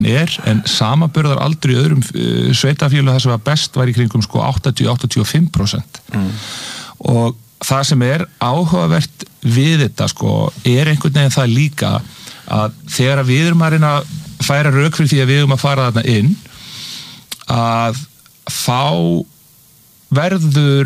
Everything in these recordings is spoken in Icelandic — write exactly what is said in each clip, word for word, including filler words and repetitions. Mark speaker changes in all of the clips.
Speaker 1: er, en samanburðar aldrei í öðrum uh, sveitafélögum þar sem var best var í kringum sko áttatíu til áttatíu og fimm prósent. Mm. Og það sem er áhugavert við þetta sko, er einhvern veginn það líka að þegar við erum að reyna að færa rök fyrir því að við erum að fara þarna inn, að þá verður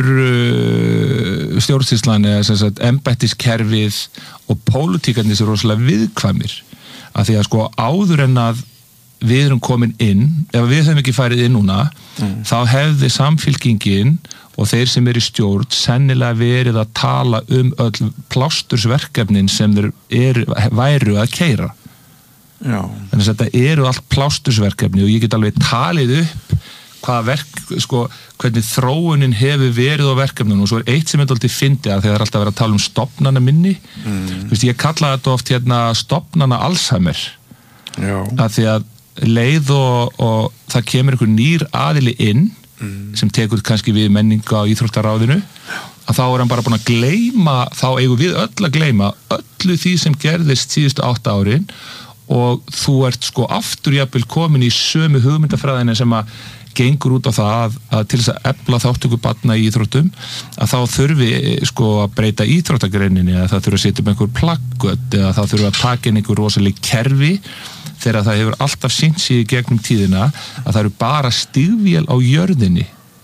Speaker 1: uh, stjórnsýslan eða sem sagt embættiskerfið og pólitíkarnir sem rosalega viðkvæmir, að því að sko áður en að við erum komin inn, ef við höfum ekki farið inn núna, mm. þá hefði samfylkingin og þeir sem eru í stjórn sennilega verið að tala um öll plástursverkefnin sem þeir eru, væru að keyra. Já. Þannig að þetta eru allt plástursverkefni og ég get alveg talið upp hvaða verk, sko, hvernig þróunin hefur verið á verkefnunum og svo er eitt sem er alltaf fyndið að þegar alltaf verið að tala um stofnana minni. Mm. Þú veist, ég kalla þetta oft hérna stofnana Alzheimer. Já. Að því að leið og, og það kemur einhver nýr aðili inn mm. sem tekur kannski við menninga á íþróttaráðinu, að þá er hann bara búin að gleyma, þá eigum við öll að gleyma öllu því sem gerðist síðustu átta árin og þú ert sko aftur jafnvel komin í sömu hugmyndafræðina sem að gengur út á það að, að til þess að efla þáttöku barna í íþróttum, að þá þurfi sko að breyta íþróttagreininni, að það þurfi að setja um einhver plaggöt eða það þurfi að taka inn einhver rosaleg kerfi, þegar það hefur alltaf sýnt sig í gegnum tíðina að það eru bara stígvél á jörðinni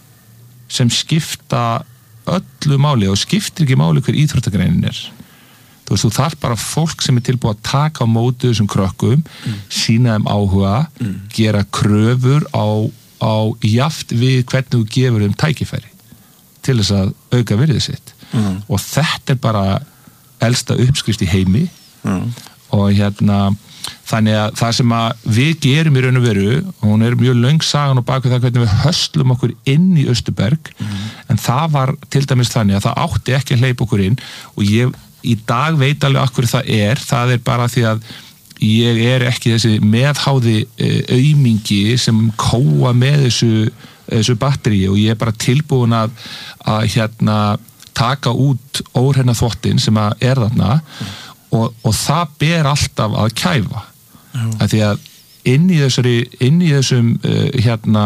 Speaker 1: sem skipta öllu máli og skiptir ekki máli hver íþróttagreinin er. Þú veist, þú þarf bara fólk sem er tilbúið að taka á móti þessum krökkum, mm. sýna þeim áhuga, mm. gera kröfur á, á jaft við hvernig þú gefur þeim tækifæri til þess að auka virðið sitt. Mm. Og þetta er bara elsta uppskrift í heimi mm. og hérna þannig að það sem að við gerum í raun og veru, og hún er mjög löng sagan og bak við það hvernig við höslum okkur inn í Austurberg, mm. en það var til dæmis þannig að það átti ekki að hleypa okkur inn og ég í dag veit alveg af hverju það er, það er bara því að ég er ekki þessi meðháði aumingi sem kóa með þessu, þessu batteríi og ég er bara tilbúin að, að hérna taka út óhreina þvottinn sem að er þarna mm. og, og það ber alltaf að kæfa. Að því að inn í þessari, inn í þessum uh, hérna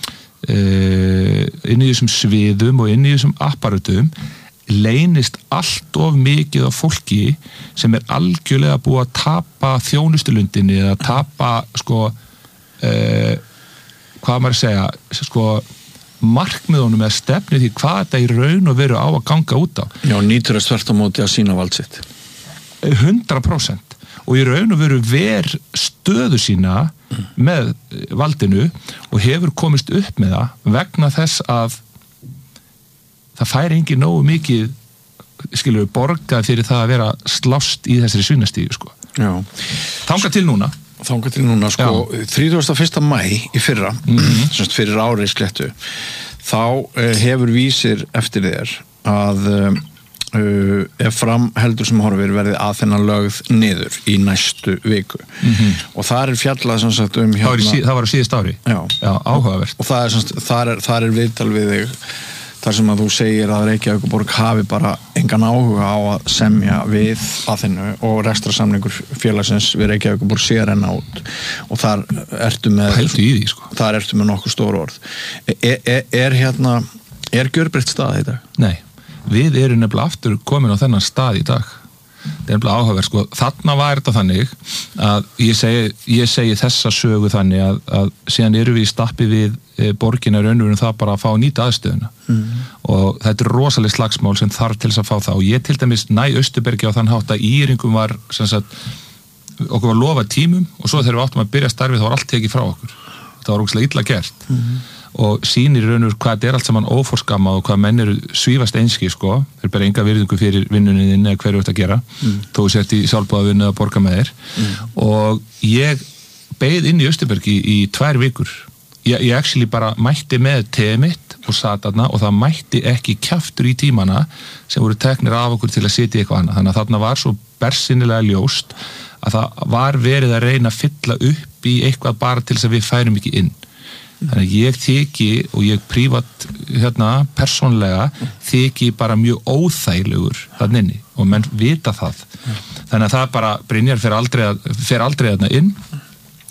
Speaker 1: uh, inn í þessum sviðum og inn í þessum apparatum leynist allt of mikið af fólki sem er algjörlega búið að tapa þjónustulundinni eða tapa sko uh, hvað maður segja sko markmiðunum eða stefnið því hvað þetta í raun og veru á að ganga út á.
Speaker 2: Já, nýtur að þvert á móti að sína vald sitt.
Speaker 1: hundrað prósent og í raun og veru ver stöðu sína mm. með valdinu og hefur komist upp með það vegna þess að það fær engin nógu mikið skilur við borgað fyrir það að vera slást í þessari svinnastíðu sko. Já. Þangað til núna.
Speaker 2: Þangað til núna sko þrítugasta og fyrsta maí í fyrra, mm-hmm. semst fyrir árið slettu, þá uh, hefur vísir eftir þér að uh, Uh, ef fram heldur sem horfir verði að þennan lögð niður í næstu viku mm-hmm. og það er fjallað sem sagt um hérna,
Speaker 1: það, var sí, það var á síðast ári
Speaker 2: já,
Speaker 1: já áhugavert
Speaker 2: og það er, semst, þar er, þar er viðtal við þig þar sem að þú segir að Reykjavíkurborg hafi bara engan áhuga á að semja við Aþenu og rekstrarsamningur félagsins við Reykjavíkurborg sé að renna út og þar ertu með
Speaker 1: Pældu í því, sko.
Speaker 2: þar ertu með nokkuð stór orð er, er, er hérna er gjörbreytt stað í dag?
Speaker 1: Nei, við erum nefnilega aftur komin á þennan stað í dag. Það er nefnilega áhugaverð, sko. Þarna var þetta þannig að ég segi, ég segi þessa sögu þannig að, að síðan eru við í stappi við e, borgina raunverulega það bara að fá að nýta aðstöðuna. Mm. Og þetta er rosaleg slagsmál sem þarf til þess að fá það og ég til dæmis næ Austurbergi á þann hátt að íringum var sem sagt, okkur var lofað tímum og svo þegar við áttum að byrja starfið þá var allt tekið frá okkur. Það var ógeðslega illa gert. Mm. Og sýnir raunur hvað þetta er allt saman óforskammað og hvað menn eru svífast einski sko, þeir eru bara enga virðingu fyrir vinnunin eða hverju þetta að gera mm. þó sért í sjálfbúðavinnu að borga með þér mm. og ég beið inn í Austurbergi í, í tvær vikur ég, ég actually bara mætti með teið mitt og sat þarna og það mætti ekki kjaftur í tímana sem voru teknir af okkur til að sitja eitthvað annað, þannig að þarna var svo bersýnilega ljóst að það var verið að reyna að fylla upp í eitthvað bara til þess að við færum ekki inn. Þannig að ég þyki og ég prívat hérna persónlega þyki bara mjög óþægilegur þarna inni og menn vita það. Þannig að það bara Brynjar fer aldrei, að, fer aldrei þarna inn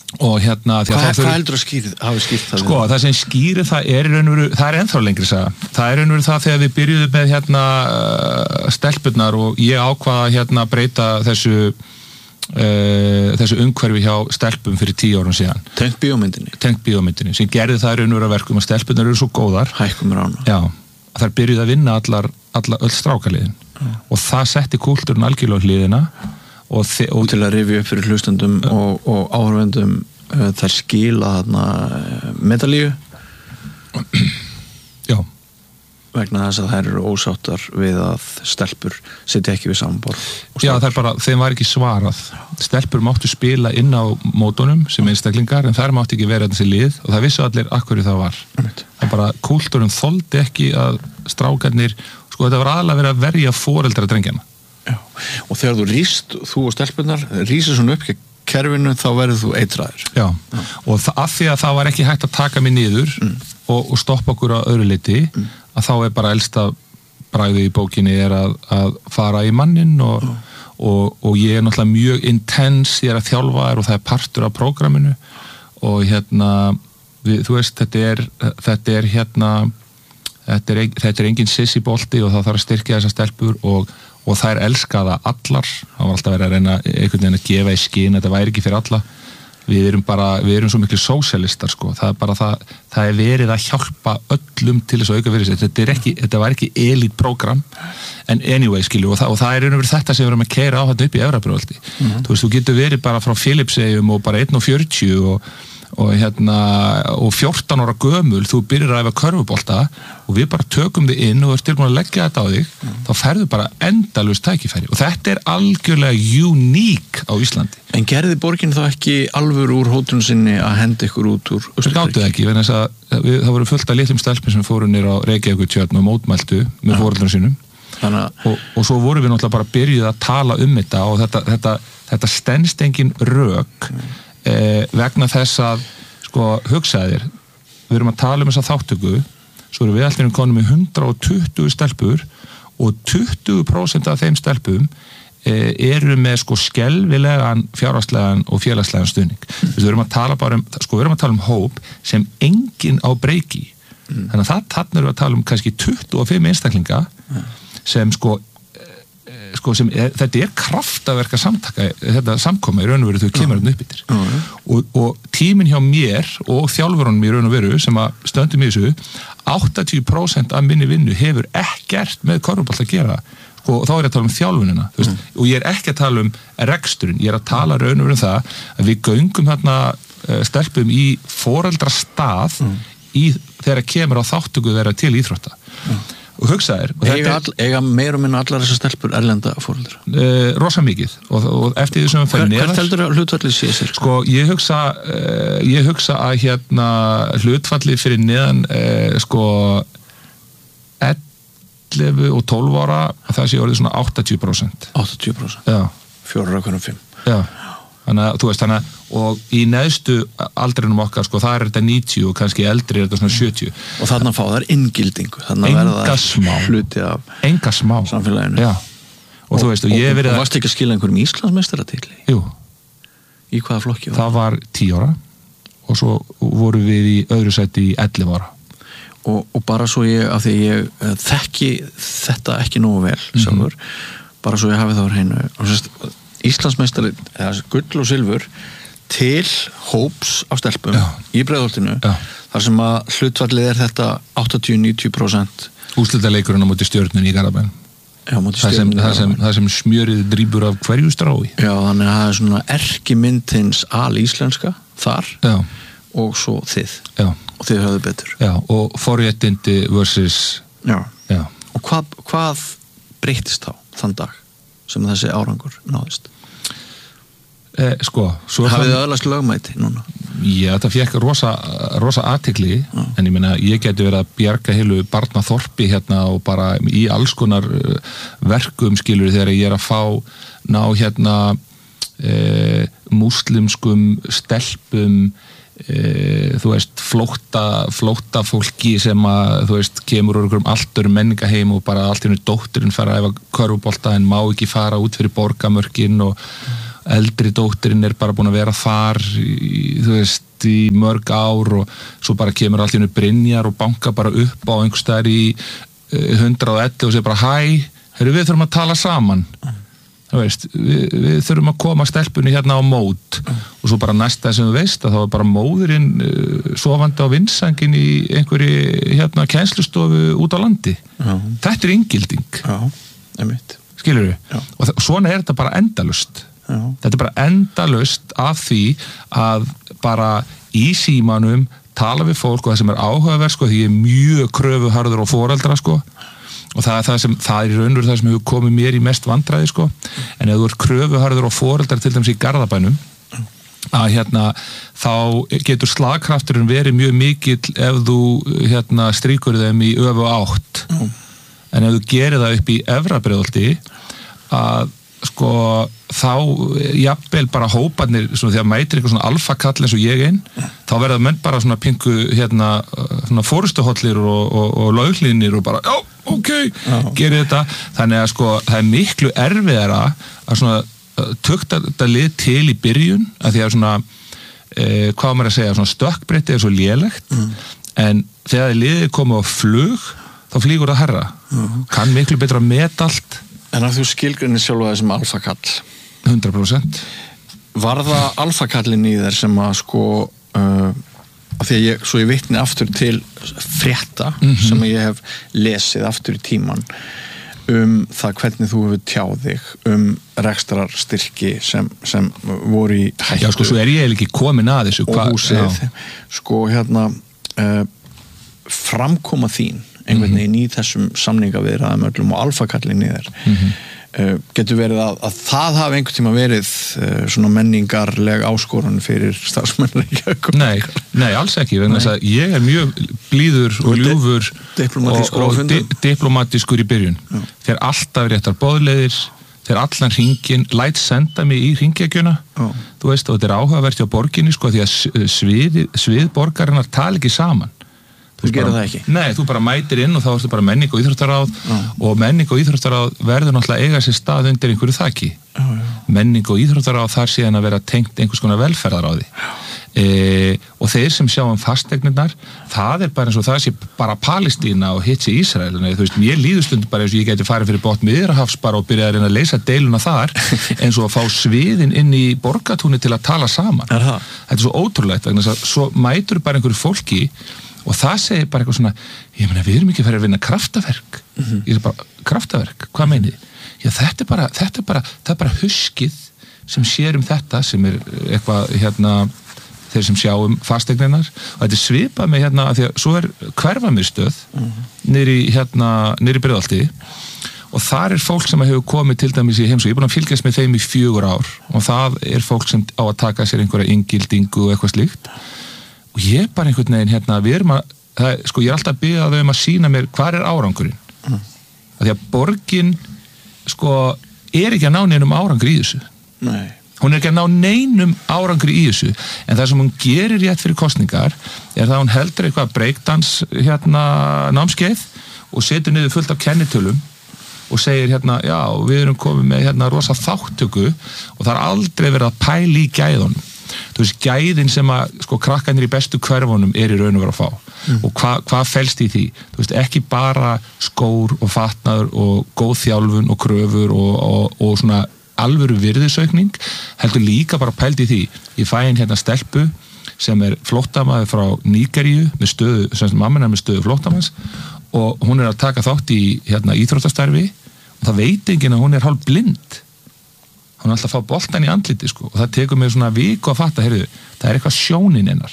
Speaker 1: og hérna
Speaker 2: Hvað, hvað þurfi... heldur að skýri, hafi skýrt það?
Speaker 1: Sko, það sem skýri það er raunveru, það er ennþá lengri saga. Það er raunveru það þegar við byrjuðum með hérna uh, stelpurnar og ég ákvaða hérna breyta þessu uh, þessu umhverfi hjá stelpum fyrir tíu árum síðan.
Speaker 2: Tengt bíómyndinni?
Speaker 1: Tengt bíómyndinni, sem gerði það raunveru að verkum að stelpurnar eru svo góðar.
Speaker 2: Hækkum rána.
Speaker 1: Já, þær byrjuði að vinna allar, allar öll strákaliðin mm. og það setti kúltúrinn algjörlega á hliðina. Og, þi- og
Speaker 2: til að rifja upp fyrir hlustendum uh, og, og áhörvendum uh, þær skila þarna uh, medalíu
Speaker 1: já
Speaker 2: vegna þess að þær eru ósáttar við að stelpur sitja ekki við samanborð.
Speaker 1: Já, það er bara, þeim var ekki svarað. Stelpur máttu spila inn á mótunum sem einstaklingar en þær máttu ekki vera þessi lið og það vissu allir af hverju það var. Það er bara, kúltúrin þoldi ekki að strákarnir, sko þetta var aðalega verið að verja foreldra drengjana.
Speaker 2: Já, og þegar þú rýst, þú og stelpunar rýsir svona upp kerfinu þá verður þú eitraður.
Speaker 1: Já, Já. og það, af því að það var ekki hægt að taka mig niður mm. og, og stoppa okkur á öðru leiti mm. að þá er bara elsta bragðið í bókinni er að, að fara í mannin og, mm. og, og ég er náttúrulega mjög intens, ég er að þjálfa þér og það er partur af prógraminu og hérna, við, þú veist, þetta er, þetta er hérna, þetta er, þetta er engin sissi bolti og það þarf að styrkja þessar stelpur og og þær elskaða allar, það var alltaf verið að reyna einhvern veginn að gefa í skyn, þetta væri ekki fyrir alla, við erum bara, við erum svo miklu sósíalistar sko, það er bara það, það er verið að hjálpa öllum til þess að auka fyrir sig, þetta er ekki, þetta var ekki elite program, en anyway skilju, og það, og það er einhvern veginn þetta sem við erum að keyra á hann upp í Efrabröldi, mm-hmm. þú veist, þú getur verið bara frá Filipseyjum og bara einn komma fjörutíu og og hérna og fjórtán ára gömul þú byrjar að æfa körfubolta og við bara tökum þig inn og þú ert tilbúin að leggja þetta á þig mm. þá ferðu bara endalaust tækifæri og þetta er algjörlega uník á Íslandi.
Speaker 2: En gerði borgin þá ekki alveg úr hótunum sinni að henda ykkur út úr
Speaker 1: Östuríki? Það gáttu ekki, vegna þess að við, það voru fullt af litlum stelpum sem fóru niður á Reykjavíkurtjörn og mótmæltu með ja. foreldrum sínum Þannig... og, og svo voru við náttúrulega bara byrjuð að tala um þetta og þetta, þetta, þetta stenst engin rök mm. Eh, vegna þess að sko hugsaðir, við erum að tala um þessa þáttöku, svo erum við alltaf konum með hundrað og tuttugu stelpur og tuttugu prósent af þeim stelpum eh, eru með sko skelfilegan fjárhagslegan og félagslegan stuðning. Mm. Við erum að tala bara um, sko við erum að tala um hóp sem enginn á breyki. Mm. Þannig að það þarna erum við að tala um kannski tuttugu og fimm einstaklinga mm. sem sko sko sem, er, þetta er kraftaverka samtaka, þetta samkoma í raun og veru þau kemur hérna upp yfir mm. og, og tíminn hjá mér og þjálfurunum í raun og veru sem að stöndum í þessu áttatíu prósent af minni vinnu hefur ekkert með körfubolta að gera og þá er ég að tala um þjálfunina mm. og ég er ekki að tala um reksturinn, ég er að tala raun og veru um það að við göngum hérna stelpum í foreldrastað mm. í þegar kemur á þáttöku þeirra til íþrótta mm. og hugsaðir
Speaker 2: eiga, all, eiga meir og minna allar þessar stelpur erlenda fóreldra?
Speaker 1: Uh, rosa mikið og, og eftir því sem við fyrir neðar
Speaker 2: hvert heldur að hlutfallið sé sér?
Speaker 1: Sko ég hugsa uh, ég hugsa að hérna hlutfallið fyrir neðan uh, sko ellefu og tólf ára það sé orðið svona áttatíu prósent
Speaker 2: áttatíu prósent?
Speaker 1: Já.
Speaker 2: Fjórar af hverjum fimm?
Speaker 1: Já. Þannig að þú veist þannig að og í neðstu aldrinum okkar sko það er þetta níutíu og kannski eldri er þetta svona sjötíu
Speaker 2: og þarna fá þær inngildingu þarna verða þær hluti af
Speaker 1: enga smá
Speaker 2: samfélaginu
Speaker 1: Já. og, og þú veist og, og ég verið
Speaker 2: að og varst ekki að skila einhverjum Íslandsmeistaratitli?
Speaker 1: Jú.
Speaker 2: Í hvaða flokki var
Speaker 1: það? var tíu ára og svo voru við í öðru sæti í ellefu ára
Speaker 2: og, og bara svo ég af því ég þekki þetta ekki nógu vel sjálfur mm-hmm. bara svo ég hafi það á hreinu og sérst Íslandsmeistari, eða gull og silfur til hóps af stelpum Já. Í Breiðholtinu þar sem að hlutfallið er þetta áttatíu til níutíu prósent
Speaker 1: úrslitaleikurinn á móti Stjörnunni í Garðabæn
Speaker 2: Já, móti Stjörnunni
Speaker 1: það sem, það sem smjörið drýpur af hverju strái
Speaker 2: Já, þannig að það er svona erkimyndins alíslenska þar
Speaker 1: Já.
Speaker 2: og svo þið
Speaker 1: Já.
Speaker 2: og þið höfðu betur
Speaker 1: Já, og forréttindi versus
Speaker 2: Já.
Speaker 1: Já.
Speaker 2: Og hvað, hvað breyttist þá þann dag sem þessi árangur náðist?
Speaker 1: Eh, sko, svo
Speaker 2: hafið þið öðlast lögmæti núna?
Speaker 1: Já, það fekk rosa, rosa athygli mm. en ég meina, ég geti verið að bjarga heilu barnaþorpi hérna og bara í alls konar verkum skilur þegar ég er að fá ná hérna eh, múslimskum stelpum eh, þú veist, flótta flótta fólki sem að þú veist, kemur úr einhverjum allt öðrum menningaheim og bara allt í hennu dótturinn fara að æfa körfubolta en má ekki fara út fyrir borgamörkin og eldri dóttirinn er bara búin að vera þar í, þú veist, í mörg ár og svo bara kemur allt í hennu Brynjar og banka bara upp á einhvers staðar í hundrað og ellefu og segir bara hæ, heyrðu við þurfum að tala saman þú veist, við, við þurfum að koma stelpunni hérna á mót og svo bara næsta sem þú veist að þá er bara móðurinn uh, sofandi á vindsængin í einhverju hérna kennslustofu út á landi Já. Þetta er inngilding
Speaker 2: Já, einmitt
Speaker 1: skilurðu, og það, svona er þetta bara endalust Já. Þetta er bara endalust af því að bara í símanum tala við fólk og það sem er áhugaverð sko, því ég er mjög kröfuharður og foreldra sko og það er það sem, það er í raunur það sem hefur komið mér í mest vandræði sko, en ef þú ert kröfuharður og foreldrar til dæmis í Garðabænum að hérna þá getur slagkrafturinn verið mjög mikill ef þú hérna stríkur þeim í öfu átt mm. en ef þú gerir það upp í Efra-Breiðholti að sko þá jafnvel bara hóparnir svona því að mætir eitthvað svona alfakall eins og ég einn þá verða menn bara svona pingu hérna svona fórustuhollir og, og, og lauglínir og bara já, ok, já. Gerir þetta þannig að sko það er miklu erfiðara að svona tukta þetta lið til í byrjun að því að svona eh, hvað maður að segja, svona stökkbretti er svo lélegt mm. en þegar liðið komið á flug þá flýgur það herra mm. kann miklu betra að meta allt
Speaker 2: En að þú skilgreinir sjálfa þessum alfakall
Speaker 1: hundrað prósent
Speaker 2: Var það alfakallin í þér sem að sko uh, að því að ég, svo ég vitni aftur til frétta mm-hmm. sem ég hef lesið aftur í tíman um það hvernig þú hefur tjáð þig um rekstrarstyrki sem, sem voru í hættu
Speaker 1: Já sko, svo er ég ekki komin að þessu
Speaker 2: og húsið, sko hérna uh, framkoma þín einhvern veginn í þessum samningaviðræðum öllum og alfakallin í þér mm-hmm. uh, getur verið að, að það hafi einhvern tíma verið uh, svona menningarleg áskorun fyrir starfsmenn
Speaker 1: Nei, nei, alls ekki vegna þess að ég er mjög blíður og ljúfur
Speaker 2: diplomatískur
Speaker 1: og, og di diplomatískur í byrjun Já. Þeir alltaf réttar boðleiðir þeir allan hringin, læt senda mig í hringjækjuna þú veist, og þetta er áhugavert hjá borginni sko því að svið, svið borgarinnar tala ekki saman
Speaker 2: Þú gerir það ekki?
Speaker 1: Nei, þú bara mætir inn og þá ertu bara menning og íþróttaráð já. Og menning og íþróttaráð verður náttúrulega eiga sér stað undir einhverju þaki. Já, já. Menning og íþróttaráð þar síðan að vera tengt einhvers konar velferðaráði. E, og þeir sem sjá um fasteignirnar, það er bara eins og það sé bara Palestína og hitt sé Ísrael. Nei, þú veist, mér líður stundum bara eins og ég geti farið fyrir botn Miðjarðarhafs bara og byrjaði að reyna að leysa deiluna þar eins og að fá sviðin inn í borgatúni til að tala saman.
Speaker 2: Er það?
Speaker 1: Þetta er svo ótrúlegt vegna þess að svo mætur bara einhverju fólki og það segir bara eitthvað svona ég meina við erum ekki að fara að vinna kraftaverk mm-hmm. ég er bara, kraftaverk, hvað meinið já þetta er bara, þetta er bara það er bara huskið sem sér um þetta sem er eitthvað hérna þeir sem sjá um fasteignirnar og þetta er svipað með hérna að því að svo er hverfamiðstöð mm-hmm. niður í hérna, niður í Breiðholti og þar er fólk sem hefur komið til dæmis í heimsókn, ég er búin að fylgjast með þeim í fjögur ár og það er fólk sem á að taka sér einhverja inngildingu og eitthvað slíkt og ég bara einhvern veginn hérna, við erum að, það, sko ég er alltaf að biðja þau um að sína mér hvað er árangurinn mm. að því að borgin sko er ekki að ná neinum árangri í þessu
Speaker 2: Nei.
Speaker 1: Hún er ekki að ná neinum árangri í þessu en það sem hún gerir rétt fyrir kosningar er það að hún heldur eitthvað breakdans hérna námskeið og setur niður fullt af kennitölum og segir hérna, já við erum komið með hérna rosa þáttöku og það er aldrei verið að pæla í gæðunum þú veist, gæðin sem að sko krakkanir í bestu hverfunum er í raun og vera að fá mm. og hvað hva felst í því þú veist, ekki bara skór og fatnaður og góð þjálfun og kröfur og, og, og svona alvöru virðisaukning, heldur líka bara pælt í því, ég fæ einn hérna stelpu sem er flóttamaður frá Nígeríu með stöðu, sem mamma er með stöðu flóttamanns og hún er að taka þátt í hérna íþróttastarfi og það veit enginn að hún er hálf blind hún er alltaf að fá boltan í andliti sko og það tekur mig svona viku að fatta, heyrðu, það er eitthvað sjónin hennar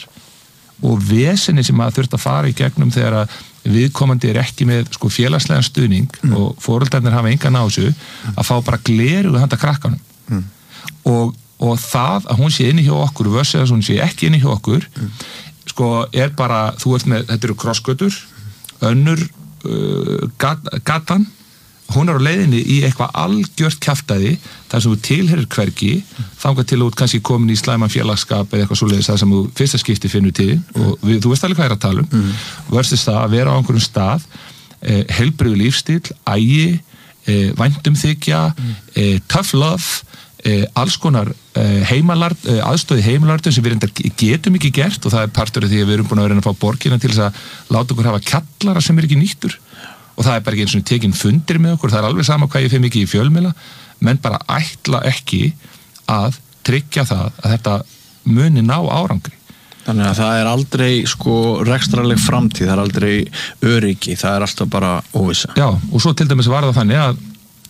Speaker 1: og vesenni sem að þurft að fara í gegnum þegar að viðkomandi er ekki með sko félagslegan stuðning mm. og foreldrarnir hafa engan á þessu mm. að fá bara glerugu handa krakkanum mm. og, og það að hún sé inni hjá okkur versus að hún sé ekki inni hjá okkur mm. sko er bara, þú ert með, þetta eru krossgötur önnur uh, gat, gatan hún er á leiðinni í eitthvað algjört kjaftaði þar sem þú tilherir hvergi þangað til þú ert kannski komin í slæman félagskap eða eitthvað svoleiðis það sem þú fyrsta skipti finnur til mm. og við, þú veist alveg hvað ég er að tala um mm. versus það að vera á einhverjum stað eh, heilbrigður lífstíl, ægi eh, væntumþykja mm. eh, tough love eh, alls konar eh, heimalard, eh, aðstöði heimalardum sem við reyndar getum ekki gert og það er partur af því að við erum búin að vera að fá borgina til þess að láta okkur hafa kjallara sem er ekki nýttur og það er bara ekki eins og tekin fundir með okkur, það er alveg sama hvað ég fyrir mikið í fjölmiðla, menn bara ætla ekki að tryggja það að þetta muni ná árangri.
Speaker 2: Þannig að það er aldrei sko rekstraleg framtíð, það er aldrei öryggi, það er alltaf bara óvissa.
Speaker 1: Já, og svo til dæmis var það þannig að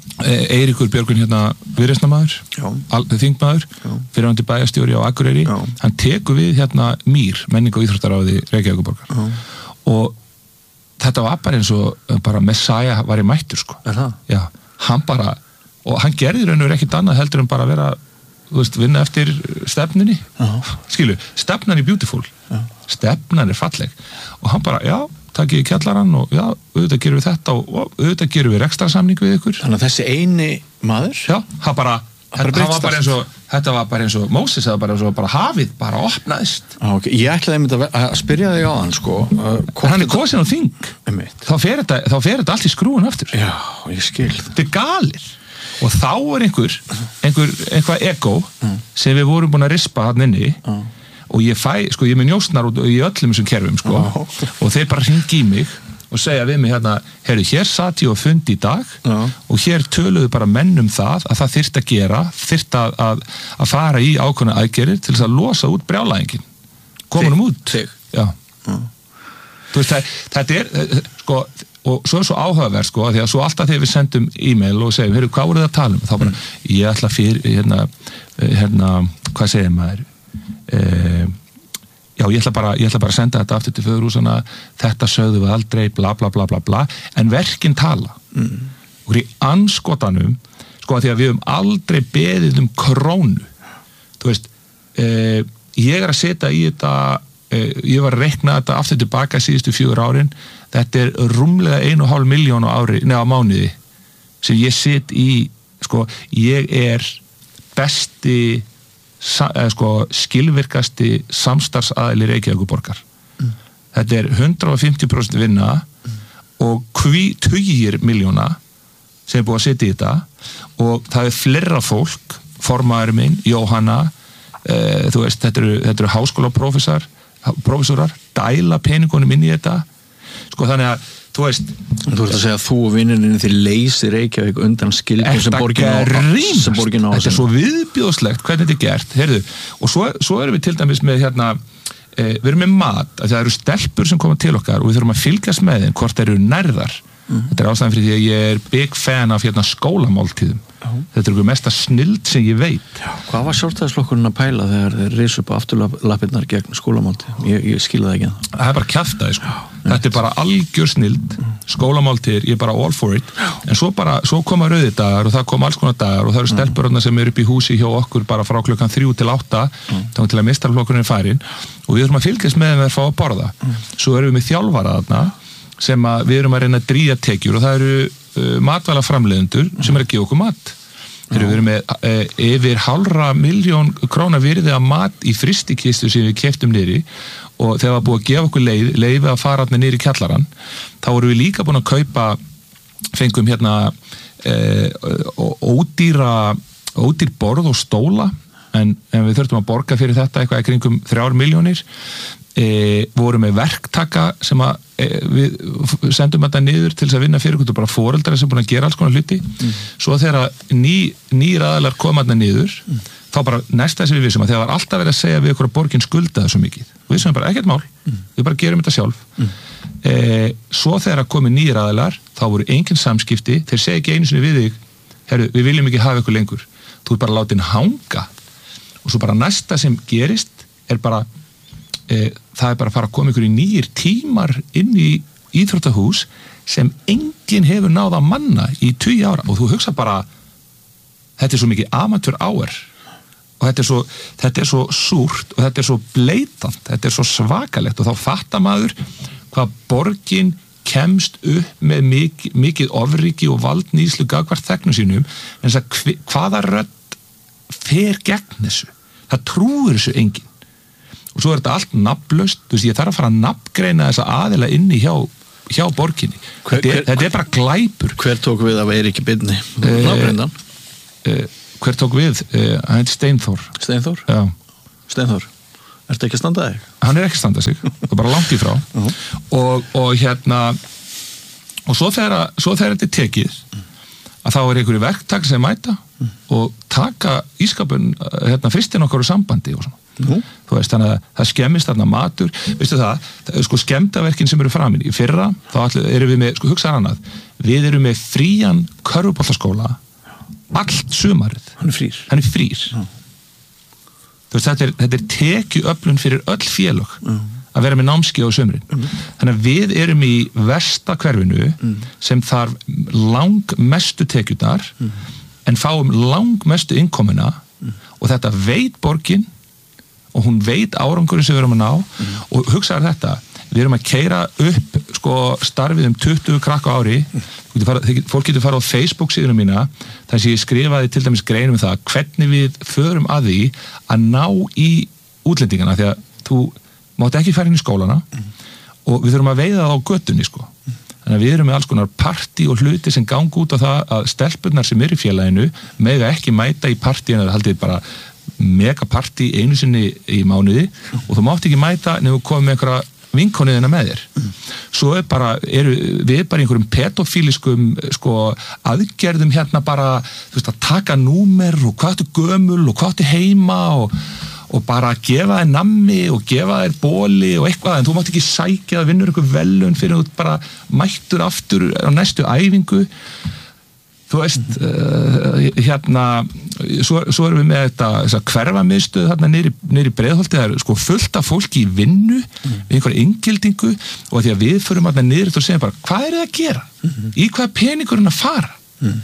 Speaker 1: Eiríkur Björgvin hérna viðreisnarmaður, þingmaður, fyrirhandi bæjarstjóri á Akureyri, Já. Hann tekur við hérna Mýr, menningu- og íþróttaráði Reykjavíkurborgar. Og þetta var bara eins og bara Messiah var í mættur sko.
Speaker 2: Er það?
Speaker 1: Já, hann bara, og hann gerði raun og ekkert annað heldur en bara vera þú veist, vinna eftir stefnunni uh-huh. skilu, stefnan er beautiful uh-huh. stefnan er falleg og hann bara, já, takk ég kjallarann og já, auðvitað gerum við þetta og, og auðvitað gerum við rekstrasamning við ykkur.
Speaker 2: Þannig að þessi eini maður?
Speaker 1: Já, hann bara, hann var bara eins og þetta var bara eins og Móses, það var bara eins og bara hafið bara opnaðist.
Speaker 2: Ah, okay. Ég ætlaði einmitt að, að spyrja þig á hann sko. Uh,
Speaker 1: hann er kosin á þing þá fer þetta, þá fer þetta allt í skrúin aftur.
Speaker 2: Já, ég skil.
Speaker 1: Þetta er galir. Og þá er einhver, einhver eitthvað ego mm. sem við vorum búin að rispa hann inni mm. og ég fæ, sko, ég með njósnar út í öllum þessum kerfum, sko, oh. og þeir bara hringi í mig og segja við mig hérna, heyrðu, hér satt ég og fundi í dag mm. og hér töluðu bara menn um það að það þyrfti að gera, þyrfti að, að, að fara í ákveðna aðgerðir til þess að losa út brjálæðingin. Komunum út.
Speaker 2: Þig.
Speaker 1: Já. Mm. Þú veist, það, þetta er, sko, og svo er svo áhugaverð sko, því að svo alltaf þegar við sendum e-mail og segjum, heyrðu, hvað voruð það að tala um? Þá bara, mm. ég ætla fyrir, hérna, hérna, hvað segir maður? Eh, já, ég ætla bara, ég ætla bara að senda þetta aftur til föðurhúsana, þetta sögðu við aldrei, bla, bla, bla, bla, bla, en verkin tala. Mm. Og í anskotanum, sko, því að við höfum aldrei beðið um krónu. Þú veist, eh, ég er að setja í þetta, eh, ég var að reikna þetta aftur tilbaka síðustu fjögur árin, þetta er rúmlega einu og hálf miljón á ári, neða á mánuði sem ég sitt í, sko, ég er besti eða, sko, skilvirkasti samstarfsaðili Reykjavíkurborgar. Mm. Þetta er hundrað og fimmtíu prósent vinna mm. og hví tugir miljóna sem er búið að sitja í þetta og það er fleira fólk, formaðurinn minn, Jóhanna, e, þú veist, þetta eru, þetta eru háskólaprófessor, prófessorar, dæla peningunum inn í þetta. Sko þannig að, þú veist
Speaker 2: Þú ert að segja að þú og vinninni þið leysir Reykjavík undan skildum sem borgin á sem borgin á.
Speaker 1: Þetta er svo viðbjóðslegt hvernig þetta er gert, heyrðu og svo, svo erum við til dæmis með hérna e, við erum með mat, að það eru stelpur sem koma til okkar og við þurfum að fylgjast með þeim hvort þeir eru nærðar. Mm. Þetta er ástæðan fyrir því að ég er big fan af hérna skólamáltíðum. Já. Þetta er eitthvað mesta snild sem ég veit.
Speaker 2: Já. Hvað var sjálfstæðisflokkurinn að pæla þegar þeir risu upp á afturlappirnar gegn skólamáltíðum? Ég, ég skilði það ekki en það.
Speaker 1: Það er bara kjaftaði, sko. Já, þetta er bara algjör snild, mm. skólamáltíðir, ég er bara all for it. Já. En svo bara, svo koma rauðidagar og það koma alls konar dagar og það eru stelpurna sem eru upp í húsi hjá okkur bara frá klukkan þrjú til átta, mm. þá til að meistaraflokkurinn er farinn og við þurfum að fylgjast með þeim að fá að borða. Mm. Svo erum við með þjálfara þarna sem að við erum að reyna að dríja tekjur og það eru uh, matvælaframleiðendur sem er að gefa okkur mat. Þeir eru verið með uh, yfir hálfra miljón króna virði að mat í frystikistu sem við keyptum niðri og þegar það búið að gefa okkur leið, leiði að fara hérna niður í kjallarann, þá vorum við líka búin að kaupa, fengum hérna uh, ódýra, ódýr borð og stóla en, en við þurftum að borga fyrir þetta eitthvað í kringum þrjár milljónir. E, voru með verktaka sem að e, við sendum þetta niður til þess að vinna fyrir bara foreldrar sem búin að gera alls konar hluti mm. svo þegar ný, nýr aðalar koma þetta niður mm. þá bara næsta sem við vissum að þegar var alltaf verið að segja við okkur að borgin skuldaði svo mikið og við sem bara ekkert mál, mm. við bara gerum þetta sjálf mm. e, svo þegar að komi nýr aðalar þá voru engin samskipti, þeir segja ekki einu sinni við þig herru, við viljum ekki hafa ykkur lengur þú er bara látin hanga og svo bara næsta sem gerist er bara e, það er bara að fara að koma ykkur í nýjir tímar inn í íþróttahús sem enginn hefur náð að manna í tugi ára og þú hugsa bara þetta er svo mikið amateur hour og þetta er svo, þetta er svo súrt og þetta er svo bleitant, þetta er svo svakalegt og þá fattar maður hvað borgin kemst upp með mikið, mikið ofríki og valdnýslu gagvart þegnum sínum en þess að hvaða rödd fer gegn þessu það trúir þessu enginn og svo er þetta allt nafnlaust, þú veist, ég þarf að fara að nafngreina þessa aðila inni hjá, hjá borginni.
Speaker 2: Hver,
Speaker 1: þetta, er,
Speaker 2: hver,
Speaker 1: þetta er bara glæpur.
Speaker 2: Hver tók við af Eiríki Birni? Nafngreindan?
Speaker 1: Uh, uh, hver tók við? Uh, hann heit Steinþór.
Speaker 2: Steinþór?
Speaker 1: Já.
Speaker 2: Steinþór, ertu ekki að standa þig?
Speaker 1: Hann er ekki að standa sig, það er bara langt í frá. Uh-huh. og, og hérna og svo þegar, svo þegar þetta er tekið að þá er einhverju verktak sem mæta uh-huh. og taka ískapun hérna, fristin okkar úr sambandi og svona. Uh-huh. Þú veist, þannig að það skemmist þarna matur, veistu það, það sko skemmdaverkin sem eru framin í fyrra, þá allir, erum við með, sko hugsaðan annað, við erum með frían körfuboltaskóla allt sumarið.
Speaker 2: Hann er frýr.
Speaker 1: Hann er frýr. Uh-huh. Þú veist, þetta er, þetta er tekjuöflun fyrir öll félög uh-huh. að vera með námskeið á sumrin. Uh-huh. Þannig að við erum í versta hverfinu uh-huh. sem þarf langmestu tekjurnar uh-huh. en fáum langmestu innkomuna uh-huh. og þetta veit borgin og hún veit árangurinn sem við erum að ná mm. og hugsaður þetta, við erum að keyra upp sko starfið um tuttugu krakka á ári, mm. fara, fólk getur farið á Facebook síðunum mína, þar sem ég skrifaði til dæmis greinum um það, hvernig við förum að því að ná í útlendingana, því að þú mátt ekki fara inn í skólana mm. og við þurfum að veiða það á göttunni sko. Mm. Þannig að við erum með alls konar partí og hluti sem gang út á það að stelpurnar sem eru í félaginu mega ekki mæta í partíinu, það haldið bara megapartí einu sinni í mánuði og þú mátt ekki mæta nefnum komið með einhverja vinkoniðina með þér. Svo er bara, eru við bara einhverjum pedofíliskum sko aðgerðum hérna bara, þú veist, að taka númer og hvað ertu gömul og hvað ertu heima og, og bara gefa þér nammi og gefa þér bóli og eitthvað, en þú mátt ekki sækja að vinnur einhver velun fyrir þú bara mættur aftur á næstu æfingu. Þú veist, uh, hérna, svo, svo erum við með þetta, þessa hverfamiðstöð þarna niður, niður í Breiðholti, það er sko fullt af fólki í vinnu, mm. við einhverja inngildingu og því að við förum þarna niður og segjum bara, hvað er það að gera? Mm. Í hvað peningurinn að fara? Mm.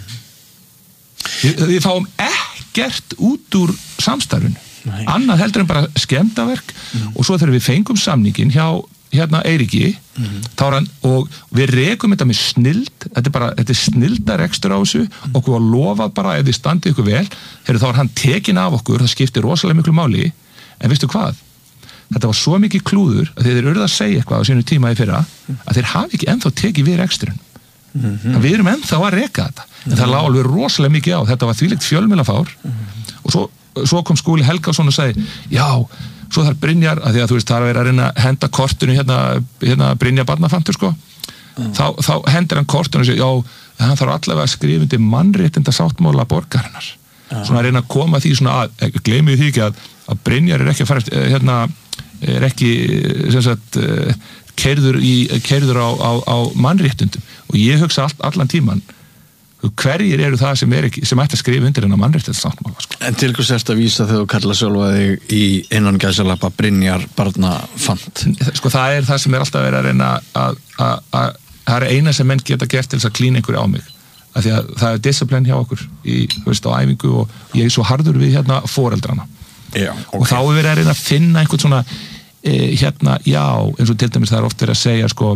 Speaker 1: Við, við fáum ekkert út úr samstarfinu. Nei. Annað heldur en bara skemmdaverk mm. og svo þegar við fengum samningin hjá hérna Eiríki mm-hmm. þá er hann, og við rekum þetta með snild, þetta er bara, þetta er snildar ekstur á þessu, mm. okkur var lofað bara ef þið standið ykkur vel, heru, þá er hann tekin af okkur, það skiptir rosalega miklu máli en veistu hvað, þetta var svo mikið klúður að þeir eru að segja eitthvað á sínu tíma í fyrra, að þeir hafi ekki ennþá tekið við reksturinn, mm-hmm. við erum ennþá að reka þetta, en það lá alveg rosalega mikið á, þetta var þvílíkt fjölmiðlafár mm-hmm. og svo, svo kom Skúli Helgason og segi, já svo þar Brynjar, að því að þú veist, það er að vera að reyna að henda kortinu hérna, hérna Brynjar barnafantur sko, mm. þá, þá hendur hann kortinu og segir, já, hann þarf allavega að skrifa undir mannréttinda sáttmála borgarinnar, mm. svona að reyna að koma því svona að, gleymið því ekki að, að Brynjar er ekki að fara, hérna, er ekki, sem sagt, keyrður í, keyrður á, á, á mannréttindum og ég hugsa all, allan tíman, hverjir eru það sem er ekki, sem ætti að skrifa undir hennar mannréttindasáttmála sko.
Speaker 2: En til hvers ertu að vísa þegar þú kalla sjálfa þig í innan gæsalappa Brynjar barnafant?
Speaker 1: Sko það er það sem er alltaf verið að reyna að, að, að það er eina sem menn geta gert til þess að klína einhverju á mig, af því að það er disciplin hjá okkur í, þú veist, á æfingu og ég er svo harður við hérna foreldrana. Já, okay. Og þá er verið að reyna að finna einhvern svona eh, hérna, já, eins og til dæmis það er oft verið að segja sko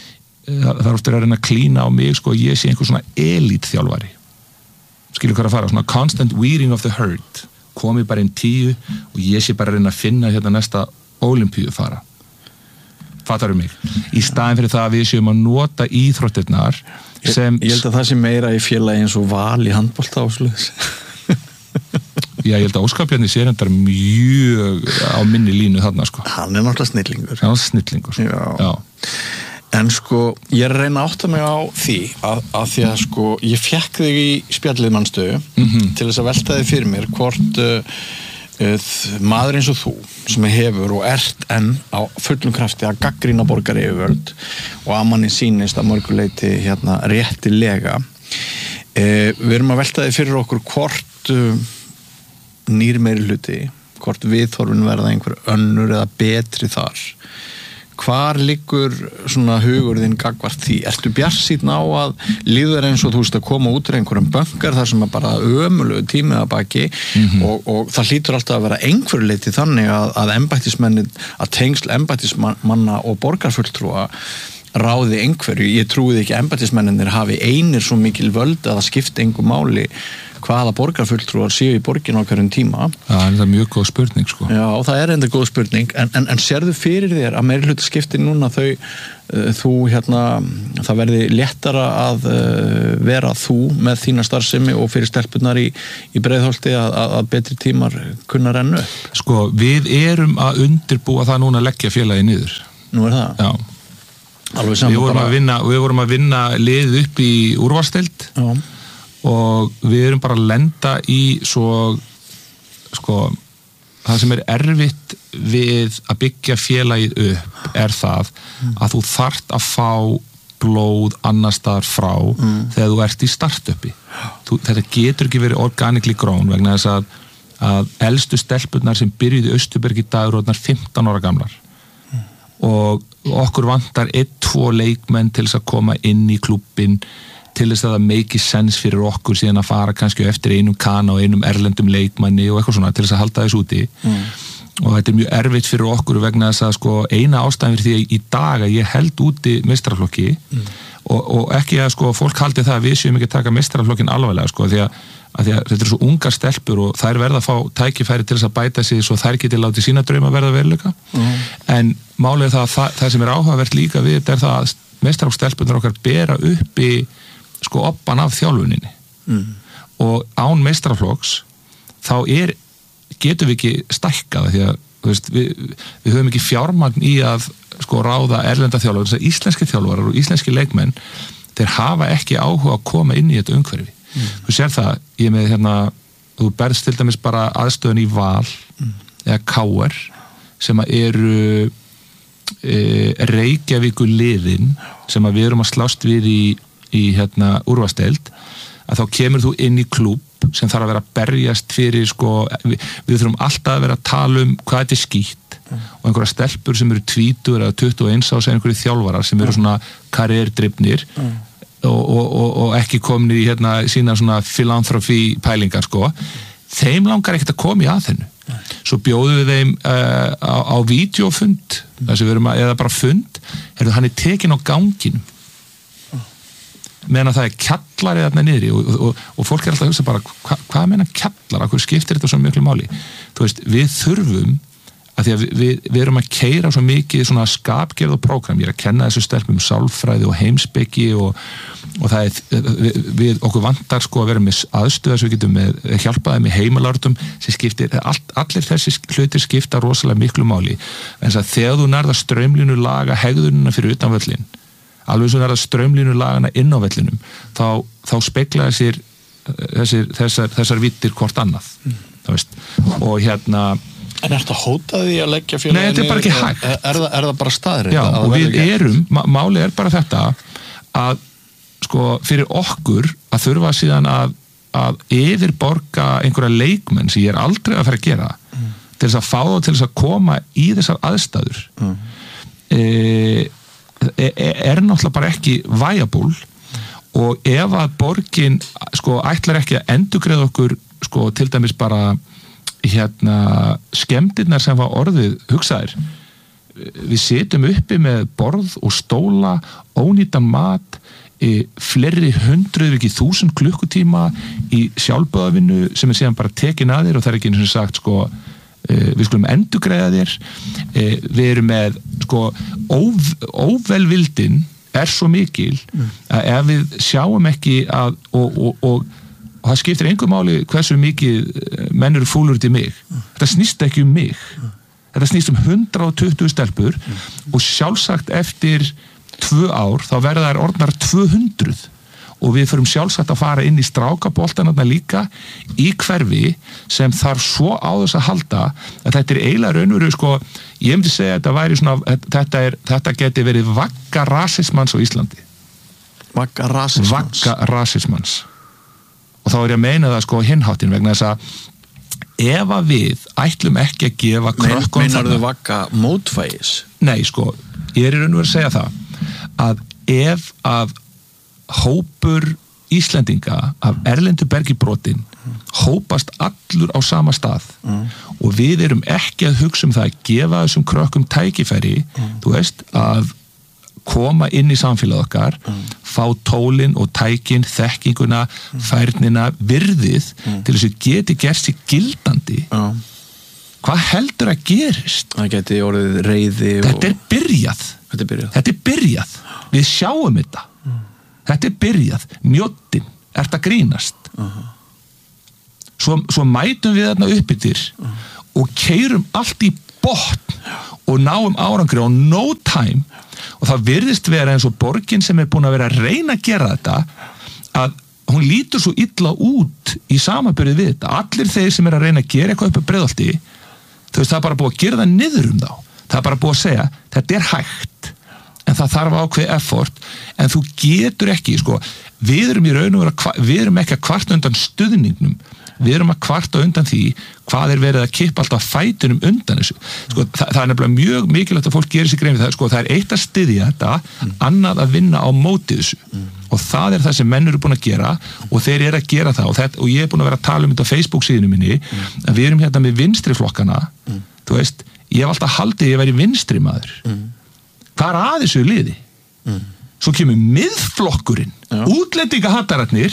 Speaker 1: það er ofta að reyna að klína á mig sko, ég sé einhver svona elítþjálfari skilur hvað að fara, svona constant weeding of the herd, komi bara inn tíu og ég sé bara að reyna að finna hérna næsta ólympíu fara fattar um mig, í staðin fyrir það að við séum að nota íþróttirnar sem...
Speaker 2: Ég, ég held að það sé meira í félagi eins og Val í handbolta ásluðis
Speaker 1: Já, ég held að Óskar Bjarni sé reyndar mjög á minni línu þarna sko.
Speaker 2: Hann er náttúrulega snillingur
Speaker 1: Hann er snillingur sko.
Speaker 2: Já.
Speaker 1: Já.
Speaker 2: En sko, ég er að reyna að átta mig á því að, að því að sko, ég fekk þig í spjallið mannstöðu mm-hmm. til þess að velta þig fyrir mér hvort uh, uh, maður eins og þú sem hefur og ert enn á fullum krafti að gagnrýna borgaryfirvöld og að manni sýnist að mörguleiti hérna réttilega uh, við erum að velta þig fyrir okkur hvort uh, nýr meiri hluti, hvort viðhorfin verða einhver önnur eða betri þar. Hvar liggur svona hugur þinn gagnvart því? Ertu bjartsýnn á að líður eins og þú veist að koma út úr einhverjum bönkar þar sem er bara ömurlegu tími að baki mm-hmm. og, og það hlýtur alltaf að vera einhverju leyti þannig að, að embættismennin, að tengsl embættismanna og borgarfulltrúa ráði einhverju, ég trúið ekki að embættismennirnir hafi einir svo mikil völd að það skipti engu máli hvaða borgarfulltrúar séu í borginu á hverjum tíma.
Speaker 1: Já, það er mjög góð spurning sko.
Speaker 2: Já, það er enda góð spurning, en, en, en sérðu fyrir þér að meirihluta skipti núna þau, uh, þú hérna, það verði léttara að uh, vera þú með þína starfsemi og fyrir stelpunar í, í Breiðholti að, að, að betri tímar kunna renna upp?
Speaker 1: Sko, við erum að undirbúa það núna að leggja félagi niður.
Speaker 2: Nú er það?
Speaker 1: Já.
Speaker 2: Alveg saman
Speaker 1: við vorum,
Speaker 2: bara...
Speaker 1: að vinna, við vorum að vinna liðið upp í úrvalsdeild. Já. Og við erum bara að lenda í svo sko, það sem er erfitt við að byggja félagið upp er það mm. að þú þarft að fá blóð annar staðar frá mm. þegar þú ert í startupi. Þú, þetta getur ekki verið organically grown vegna þess að, að elstu stelpurnar sem byrjuði í Austurberg í dag eru orðnar fimmtán ára gamlar mm. og okkur vantar einn, tvo leikmenn til þess að koma inn í klúbbin til þess að það make sense fyrir okkur síðan að fara kannski eftir einum kana og einum erlendum leikmanni og eitthvað svona til þess að halda þess úti mm. og þetta er mjög erfitt fyrir okkur vegna þess að sko eina ástæðan fyrir því að í dag að ég held úti meistaraflokki mm. og, og ekki að sko fólk haldi það að við séum ekki að taka meistaraflokkin alvarlega sko því að, að því að þetta er svo ungar stelpur og þær verða að fá tækifæri til þess að bæta sig svo þær geti látið sína drauma verða veruleika mm. en málið er það, það, það sem er áhugavert líka við þetta er það að meistaraflokkstelpunar okkar bera uppi sko oppan af þjálfuninni mm. og án meistaraflokks þá er, getum við ekki stækkað því að veist, við, við höfum ekki fjármagn í að sko ráða erlenda þjálfur, þess að íslenski þjálfarar og íslenski leikmenn, þeir hafa ekki áhuga að koma inn í þetta umhverfi mm. þú sér það, ég með hérna þú berðst til dæmis bara aðstöðun í Val mm. eða K R sem að eru e, Reykjavíkur liðin sem að við erum að slást við í í hérna úrvalsdeild að þá kemur þú inn í klúbb sem þarf að vera að berjast fyrir sko, við, við þurfum alltaf að vera að tala um hvað þetta er skýtt mm. og einhverja stelpur sem eru tvítugur eða tuttugu og eins árs eða einhverju þjálfarar sem eru svona karrierdrifnir mm. og, og, og, og ekki komin í hérna sína svona philanthropy pælingar sko, þeim langar ekkert að koma í aðhennu mm. svo bjóðum við þeim uh, á, á vídeofund mm. eða bara fund, er hann er tekin á ganginum meðan það er kjallari þarna niðri og, og, og fólk er alltaf að hugsa bara hva, hvað meina kjallara, hvað skiptir þetta svo miklu máli þú veist, við þurfum að því að við, við, við erum að keyra svo mikið svona skapgerð og prógram, ég er að kenna þessu stelpum sálfræði og heimspeki og, og það er, við, við okkur vantar sko að vera með aðstöða sem við getum með, hjálpaði með heimalártum sem skiptir, all, allir þessi hlutir skipta rosalega miklu máli en þess að þegar þú nærða straumlínu laga hegðunina fyrir utan völlin alveg svo er það straumlínu lagana inn á vellinum þá, þá speklaði sér þessir, þessar, þessar vittir hvort annað mm. veist, og hérna
Speaker 2: En er þetta hótaði að leggja félaginu?
Speaker 1: Nei, þetta er bara ekki hægt
Speaker 2: Er, er, það, er það bara staðir?
Speaker 1: Já, og við erum, málið er bara þetta að sko fyrir okkur að þurfa síðan að, að yfirborga einhverja leikmenn sem ég er aldrei að fara að gera mm. til þess að fá þá til þess að koma í þessar aðstæður mm. eða er náttúrulega bara ekki viable og ef að borgin sko ætlar ekki að endurgreiða okkur sko til dæmis bara hérna skemmdirnar sem var orðið hugsaðir við sitjum uppi með borð og stóla, ónýtan mat e, fleiri hundruð ekki þúsund klukkutíma í sjálfböðavinnu sem er síðan bara tekin að þér og það er ekki eins og sagt sko við skulum endurgreiða þér við erum með sko óv, óvelvildin er svo mikil að ef við sjáum ekki að og, og, og, og það skiptir einhver máli hversu mikið menn eru fúlur til mig þetta snýst ekki um mig þetta snýst um hundrað og tuttugu stelpur og sjálfsagt eftir tvö ár þá verða þær orðnar tvö hundruð og við förum sjálfsagt að fara inn í strákaboltanarna líka í hverfi sem þarf svo á þess að halda að þetta er eiginlega raunveru sko, ég myndi segja að þetta væri svona þetta, er, þetta geti verið vagga rasismans á Íslandi
Speaker 2: vagga rasismans
Speaker 1: vagga rasismans og þá er ég að meina það sko hinháttin vegna þess að ef að við ætlum ekki að gefa krökkum
Speaker 2: Meinar þau vagga mótvægis?
Speaker 1: Nei sko, ég er í raunveru að segja það að ef að hópur Íslendinga af erlendu bergibrotin mm. hópast allur á sama stað mm. og við erum ekki að hugsa um það að gefa þessum krökkum tækifæri mm. þú veist, að koma inn í samfélag okkar mm. fá tólin og tækin þekkinguna, mm. færnina virðið mm. til þess að geti gert sig gildandi mm. hvað heldur að gerist?
Speaker 2: Það geti orðið reiði og...
Speaker 1: Þetta er byrjað
Speaker 2: Þetta er byrjað,
Speaker 1: þetta er byrjað. Við sjáum þetta mm. þetta er byrjað, mjóttin ert að grínast uh-huh. svo, svo mætum við þarna upp yfir uh-huh. og keyrum allt í botn og náum árangri á no time og það virðist vera eins og borgin sem er búin að vera að reyna að gera þetta að hún lítur svo illa út í samanburði við þetta. Allir þeir sem er að reyna að gera eitthvað upp á Breiðholti þú veist það er bara búið að gera það niður um þá það er bara búið að segja þetta er hægt en það þarf ákveð effort en þú getur ekki sko, við erum í raun og vera við erum ekki að kvarta undan stuðningnum við erum að kvarta undan því hvað er verið að kippa alltaf fætunum undan þessu sko, það, það er nefnilega mjög mikilvægt að fólk gerir sig grein við það sko, það er eitt að styðja þetta mm. annað að vinna á móti þessu mm. og það er það sem menn eru búin að gera og þeir eru að gera það og, þetta, og ég er búin að vera að tala um þetta á Facebook síðunum minni mm. að við erum hérna með vinstri flokkana mm. þú veist, ég hef alltaf haldið ég væri vinstri maður mm. hvað er að þessu liði mm. svo kemur miðflokkurinn Já. Útlendingahattararnir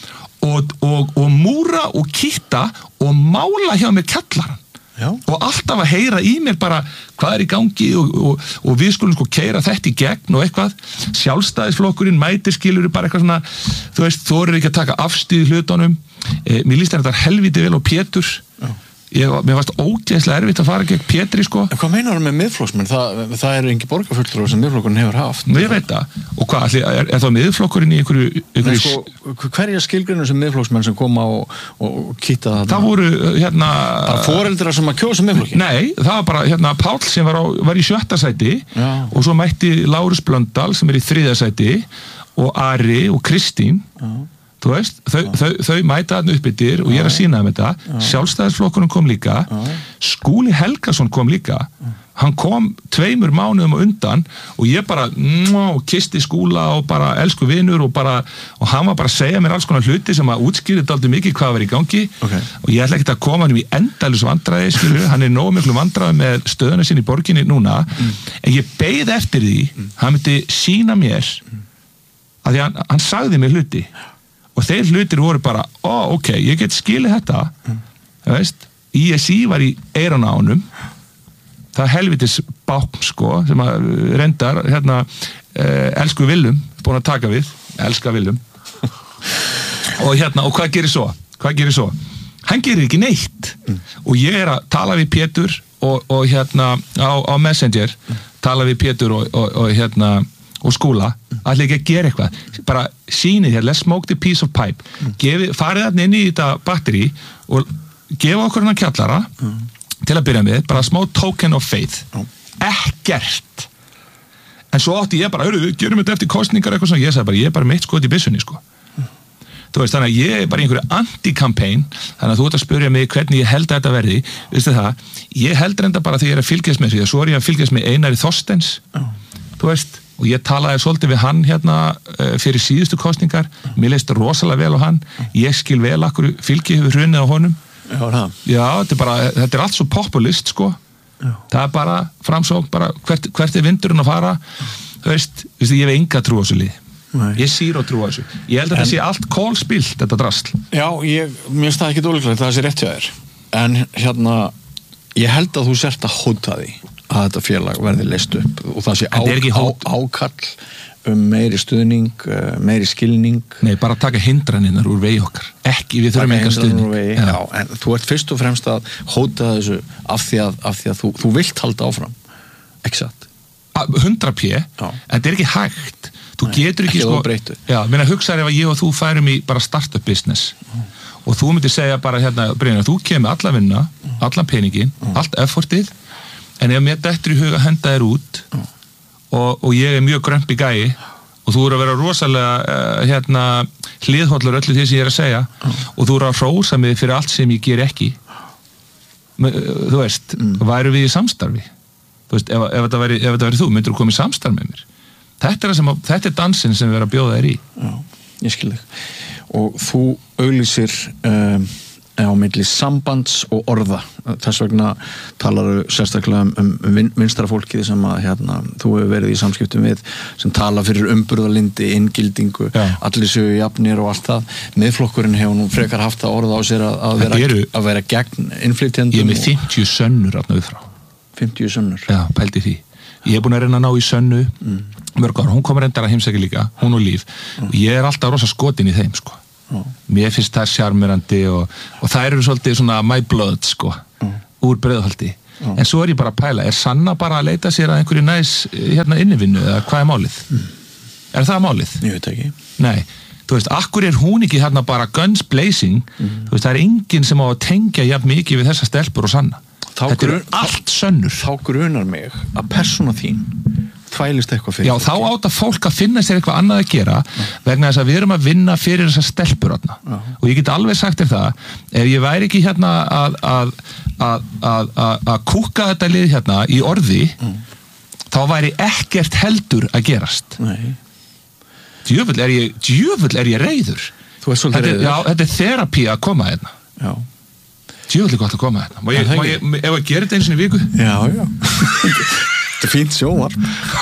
Speaker 1: og, og, og múra og kýtta og mála hjá mér kjallarann Já. Og alltaf að heyra í mér bara hvað er í gangi og, og, og við skulum sko keyra þetta í gegn og eitthvað sjálfstæðisflokkurinn mætir skilur bara eitthvað svona þú veist, þú eru ekki að taka afstíð hlutunum e, mér líst þetta helviti vel á Pétur Já. Ég, mér varst ógeðslega erfitt að fara gegn Pétri sko.
Speaker 2: En hvað meinar þú með miðflokksmenn? Það, það eru engi borgarfulltrúar sem miðflokkurinn hefur haft.
Speaker 1: Ég veit það. Og hvað, er, er þá miðflokkurinn í einhverju... einhverju...
Speaker 2: Nei, sko, hverja skilgrinu sem miðflokksmenn sem koma og, og kýta það?
Speaker 1: Það voru, hérna...
Speaker 2: Bara foreldrar sem að kjósa miðflokkin?
Speaker 1: Nei, það var bara, hérna, Páll sem var, á, var í sjötta sæti Já. Og svo mætti Lárus Blöndal sem er í þriðja sæti og Ari og Kristín Já. Þú veist, þau, þau, þau mæta þarna upp yfir og ég er að sína þeim þetta Sjálfstæðisflokkurinn kom líka Skúli Helgason kom líka hann kom tveimur mánuðum á undan og ég bara og kisti Skúla og bara elsku vinur og bara, og hann var bara að segja mér alls konar hluti sem að útskýrði dálítið mikið hvað var í gangi okay. og ég ætla ekki að koma hann í endalus vandræði, skilur, hann er nógu miklu vandræði með stöðuna sinni í borginni núna mm. en ég beið eftir því mm. hann myndi sína mér að því hann, hann sagði mér hluti og þeir hlutir voru bara, ó, oh, ok, ég get skilið þetta, mm. það veist, I S I var í eyrun á honum, það helvitis bákn, sko, sem að reyndar, hérna, eh, elsku Willum, búin að taka við, elska Willum, og hérna, og hvað gerir svo? Hvað gerir svo? Hann gerir ekki neitt, mm. og ég er að tala við Pétur, og, og hérna, á, á Messenger, mm. tala við Pétur og, og, og hérna, og Skúla, allir ekki að gera eitthvað bara sýnið hér, let's smoke the piece of pipe mm. Gefi, farið þarna inn í þetta batteri og gefa okkur hann kjallara mm. til að byrja með, bara smá token of faith mm. ekkert en svo átti ég bara, við gerum þetta eftir kostningar eitthvað svona, ég sagði bara, ég er bara mitt skot í byssunni sko mm. þú veist, þannig að ég er bara í einhverju anti-campaign þannig að þú ert að spyrja mig hvernig ég held að þetta verði veistu það, ég held reynda bara því ég er að fylgjast með því, svo er ég að fylgjast með Einari Þorsteins mm. þú veist og ég talaði svolítið við hann hérna uh, fyrir síðustu kostningar, mér leist rosalega vel á hann, ég skil vel akkur fylgi hefur hrunnið á honum
Speaker 2: Já, það.
Speaker 1: Já, þetta er bara, þetta er allt svo populist sko, Já. Það er bara framsókn, bara hvert, hvert er vindurinn að fara þú veist, veist ég hef enga trú á þessu lið, ég sýr og trú á þessu ég held að en, þetta sé allt kólspilt, þetta drasl
Speaker 2: Já, ég, mér finnst það ekki ólíklegt það sé rétt hjá þér, en hérna ég held að þú sért að hóta því að þetta félag verði leyst upp og það sé á, á, ákall um meiri stuðning, meiri skilning
Speaker 1: Nei, bara taka hindranirnar úr vegi okkar ekki, við þurfum enga stuðning
Speaker 2: vegi, já. Já, en þú ert fyrst og fremst að hóta þessu af því að, af því að þú, þú vilt halda áfram ekki satt
Speaker 1: hundra pé, en þetta er ekki hægt þú Nei, getur ekki, ekki sko já, minna hugsaður ef að ég og þú færum í bara startup business mm. og þú myndir segja bara hérna, Brynjar, þú kemur alla vinna mm. alla peningin, mm. allt effortið en ef mér dettur í huga henda þér út mm. og, og ég er mjög grömpi gæi og þú eru að vera rosalega uh, hérna, hliðhollur öllu því sem ég er að segja mm. og þú eru að hrósa mig fyrir allt sem ég ger ekki Men, uh, þú veist, mm. væru við í samstarfi þú veist, ef, ef þetta væri, ef þetta væri þú myndur þú koma í samstarf með mér þetta er, að, þetta er dansinn sem við erum að bjóða þér í
Speaker 2: Já, ég skil þig og þú auglýsir um, á milli sambands og orða. Þess vegna talaru sérstaklega um, um vinstra fólkið sem að hérna, þú hefur verið í samskiptum við sem tala fyrir umburðarlyndi, inngildingu, Já. allir séu jafnir og allt það. Miðflokkurinn hefur nú frekar haft að orða á sér að, að, vera, eru, að vera gegn innflytjendum.
Speaker 1: Ég er með fimmtíu sönnur að náðu frá.
Speaker 2: fimmtíu sönnur?
Speaker 1: Já, pældi því. Ég er búin að reyna að ná í sönnu mm. mörg ára. Hún kommer endar að heimsækja líka, hún og Líf. Mm. Og ég er alltaf rosa skotin í þeim, sko. Mm. Mér finnst það sjarmerandi og, og það eru svolítið svona my blood sko, mm. úr Breiðholti mm. en svo er ég bara að pæla, er Sanna bara að leita sér að einhverju næs hérna innivinnu eða hvað er málið? Mm. Er það málið?
Speaker 2: Ég veit ekki.
Speaker 1: Nei, þú veist, akkur er hún ekki hérna bara guns blazing, mm. þú veist, það er enginn sem á að tengja jafn mikið við þessa stelpur og Sanna.
Speaker 2: Þá
Speaker 1: Þetta
Speaker 2: grun,
Speaker 1: eru allt sönnur.
Speaker 2: Þá grunar mig að persóna þín þvælist eitthvað fyrir.
Speaker 1: Já, þá átt að fólk að finna sér eitthvað annað að gera Já. Vegna þess að við erum að vinna fyrir þessar stelpur þarna. Og ég get alveg sagt þér það, ef ég væri ekki hérna að að, að, að, að, að kúka þetta lið hérna í orði mm. þá væri ekkert heldur að gerast.
Speaker 2: Nei.
Speaker 1: Djöfull er ég, djöfull er ég reiður.
Speaker 2: Þú ert svolítið reiður.
Speaker 1: Já, þetta er therapí að koma hérna.
Speaker 2: Já.
Speaker 1: Djöfull er gott að koma hérna. Má ég, má ég, ef að gera þetta eins og í viku?
Speaker 2: Já, já. Þetta er fínt sjónvarp.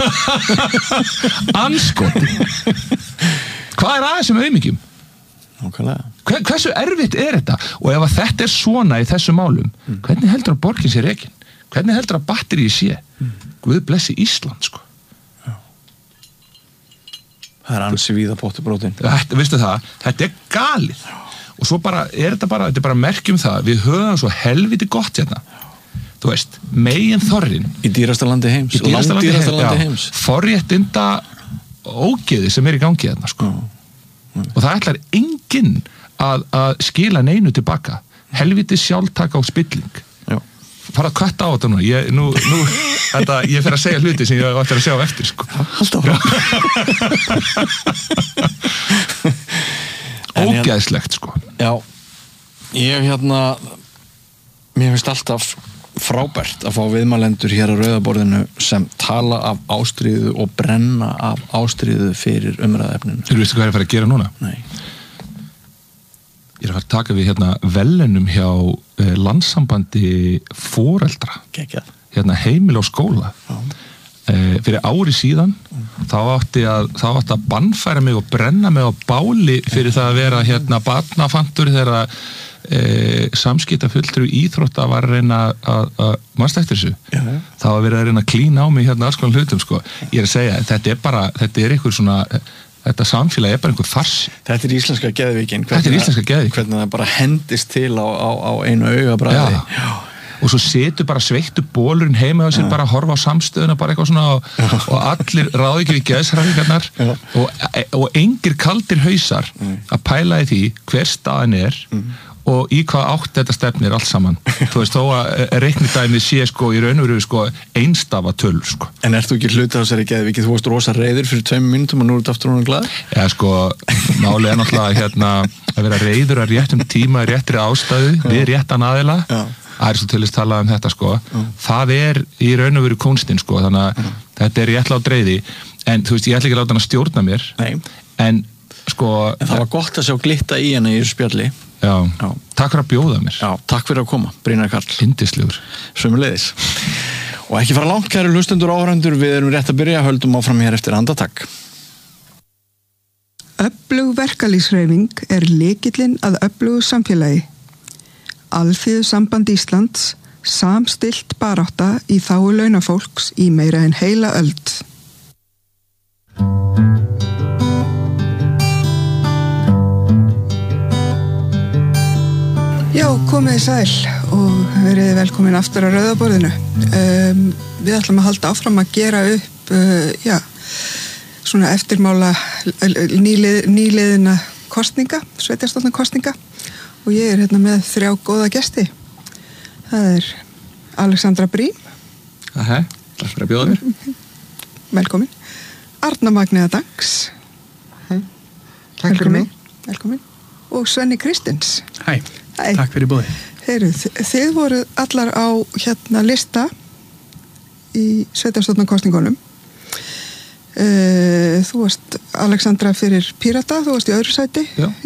Speaker 1: Anskoti. Hvað er aðeins um auðmyggjum?
Speaker 2: Nákvæmlega.
Speaker 1: Hver, hversu erfitt er þetta? Og ef að þetta er svona í þessu málum, mm. hvernig heldur að borgin sé rekin? Hvernig heldur að batterið sé? Mm. Guð blessi Ísland, sko.
Speaker 2: Já. Það er ansi víða pottubrótin.
Speaker 1: Þetta, veistu það, þetta er galið. Já. Og svo bara, er þetta bara, þetta er bara merkjum það, við höfum svo helviti gott hérna. Þú veist, megin þorrin
Speaker 2: í dýrasta landi heims,
Speaker 1: í dýrasta landi,
Speaker 2: dýrasta
Speaker 1: landi
Speaker 2: landi
Speaker 1: heims forréttinda ógeði sem er í gangi þarna sko. mm. og það ætlar enginn að, að skila neinu tilbaka, helviti sjálftaka og spilling. Já. Fara að kvætta á þetta nú ég, nú, nú þetta, ég fer að segja hluti sem ég ætlar að sjá eftir sko. Ógeðslegt sko.
Speaker 2: Já, ég hérna mér finnst alltaf frábært að fá viðmælendur hér á Rauðaborðinu sem tala af ástríðu og brenna af ástríðu fyrir umræðaefninu.
Speaker 1: Þú veistu hvað ég er að fara að gera núna?
Speaker 2: Nei.
Speaker 1: Ég er að fara að taka við hérna velunum hjá eh, landssambandi foreldra.
Speaker 2: Geggjað.
Speaker 1: Hérna heimil og skóla. Já. Eh, fyrir ári síðan mm. þá átti að þá átti að bannfæra mig og brenna mig á báli fyrir það að vera hérna barnafantur þegar E, samskipta fulltrú íþrótta var að reyna að mannst eftir þessu já, já. Það var verið að reyna að klína á mig hérna alls konar hlutum sko. Ég er að segja, þetta er bara þetta er einhver svona, þetta samfélag er bara einhver farsi.
Speaker 2: Þetta er íslenska geðvíkin
Speaker 1: Þetta er íslenska geðvíkin
Speaker 2: hvernig það bara hendist til á, á, á einu augabræði.
Speaker 1: Já. Og svo setur bara sveittu bólurinn heima á sér, bara að horfa á samstöðuna bara eitthvað svona og, og allir ráði ekki við geðsræfingarnar og, og engir kaldir hausar mm. að pæla í því hver staðan er mm. og í hvað átt þetta stefnir allt saman. Þú veist, þó að reiknidæmi sé sko í raun og veru sko einstafa töl sko.
Speaker 2: En ert þú ekki hluti á þessari geðvíki? Þú varst rosa reiður fyrir tveim mínútum og nú er þetta aftur honum glaður?
Speaker 1: Já sko, málið er náttúrulega hérna að vera reiður að réttum tíma réttri ástæðu, við réttan aðila. Já. Aristoteles talaði um þetta sko. Já. Það er í raun og veru kunstinn sko, þannig að Já. Þetta er réttlátt reiði, en þú veist, ég ætla ekki að láta hann að stjórna mér. Nei. En sko
Speaker 2: en það var gott að sjá glitta í henni í þessu spjalli.
Speaker 1: Já. Já, takk fyrir að bjóða mér.
Speaker 2: Já, takk fyrir að koma, Brynjar Karl.
Speaker 1: Yndislegur.
Speaker 2: Sömuleiðis. Og ekki fara langt, kæru hlustendur og áhorfendur, við erum rétt að byrja, höldum áfram hér eftir andartak.
Speaker 3: Öflug verkalýðshreyfing er lykillinn að öflugu samfélagi. Alþýðusamband Íslands, samstillt barátta í þágu launafólks í meira en heila öld. Já, komið sæl og verið velkomin aftur á Rauðaborðinu. Um, við ætlum að halda áfram að gera upp, uh, já, svona eftirmála nýlið, nýliðina kostninga, sveitarstjórnar kostninga og ég er hérna með þrjá góða gesti. Það er Alexandra Brím.
Speaker 1: Aha, takk fyrir að bjóða mér.
Speaker 3: Velkomin. Arna Magnea Dangs.
Speaker 4: Hei, takk fyrir mig.
Speaker 3: Velkomin. Og Svenni Kristins.
Speaker 4: Hæ.
Speaker 3: Æ,
Speaker 4: takk fyrir bóði.
Speaker 3: Heyrðu, þið voru allar á hérna lista í sveitarstjórnarkosningunum. Uh, þú varst Alexandra fyrir Pírata, þú varst í öðru sæti.
Speaker 1: Já.
Speaker 3: Já.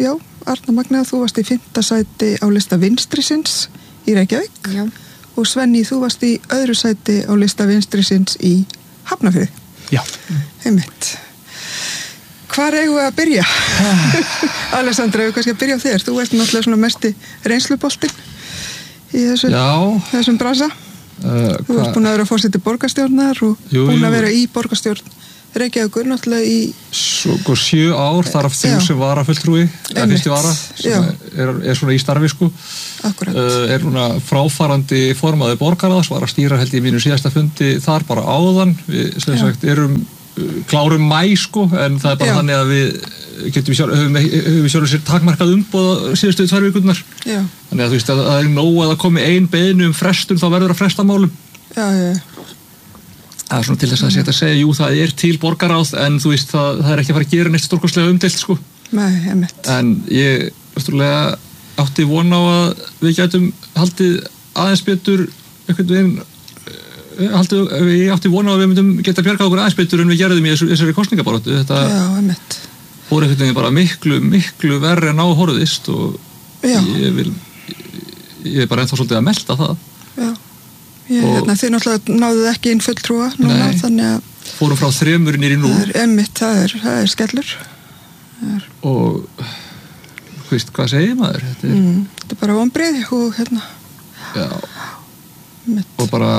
Speaker 3: Arna Magna, þú varst í fimmta sæti á lista Vinstrisins í Reykjavík.
Speaker 4: Já.
Speaker 3: Og Svenni, þú varst í öðru sæti á lista Vinstrisins í Hafnarfirði.
Speaker 5: Já.
Speaker 3: Einmitt. Hvar eigum við að byrja? Alessandra, við kannski að byrja á þér. Þú ert náttúrulega svona mesti reynsluboltinn í þessum, þessum brasa. Uh, þú ert búin að vera fórseti borgarstjórnar og jú, búin að vera í borgarstjórn Reykjavíkur náttúrulega í
Speaker 5: svo sjö ár þar af þrjú sem vara fulltrúi eða fyrsti vara sem er, er svona í starfi sko uh, er núna fráfarandi formaður borgarráðs, var að stýra held ég mínu síðasta fundi þar bara áðan við sem sagt erum klárum mæ sko en það er bara Já. Þannig að við getum sjálf, höfum, höfum sjálf sér takmarkað umboð síðustu tvær vikurnar Já. Þannig að þú veist að það er nóg að það komi ein beiðni um frestun þá verður að fresta málum
Speaker 3: Já, já
Speaker 5: Það er svona til þess að setja að segja, jú það er til borgarráð en þú veist það, það er ekki að fara að gera neitt stórkostlega umdeilt sko.
Speaker 3: Nei, emitt.
Speaker 5: En ég náttúrulega átti von á að við gætum haldið aðeins betur einhvern veginn haldið, ég átti von á að við myndum geta bjargað okkur aðeins betur en við gerðum í þessu, þessari kosningabaráttu. Þetta
Speaker 3: Já, emitt.
Speaker 5: Fór einhvern veginn bara miklu, miklu verri en á horfðist og
Speaker 3: Já.
Speaker 5: ég vil ég er bara ennþá svolítið að melta það.
Speaker 3: Já. Ég, hérna, þið náttúrulega náðuð ekki inn fulltrúa núna, þannig að
Speaker 5: fórum frá þremur niður í núll
Speaker 3: það er emmitt, það er, það er skellur það er...
Speaker 5: og hvist, hvað segir maður? Þetta er,
Speaker 3: mm, þetta er bara vonbrigði og hérna
Speaker 5: já,
Speaker 3: Mitt.
Speaker 5: Og bara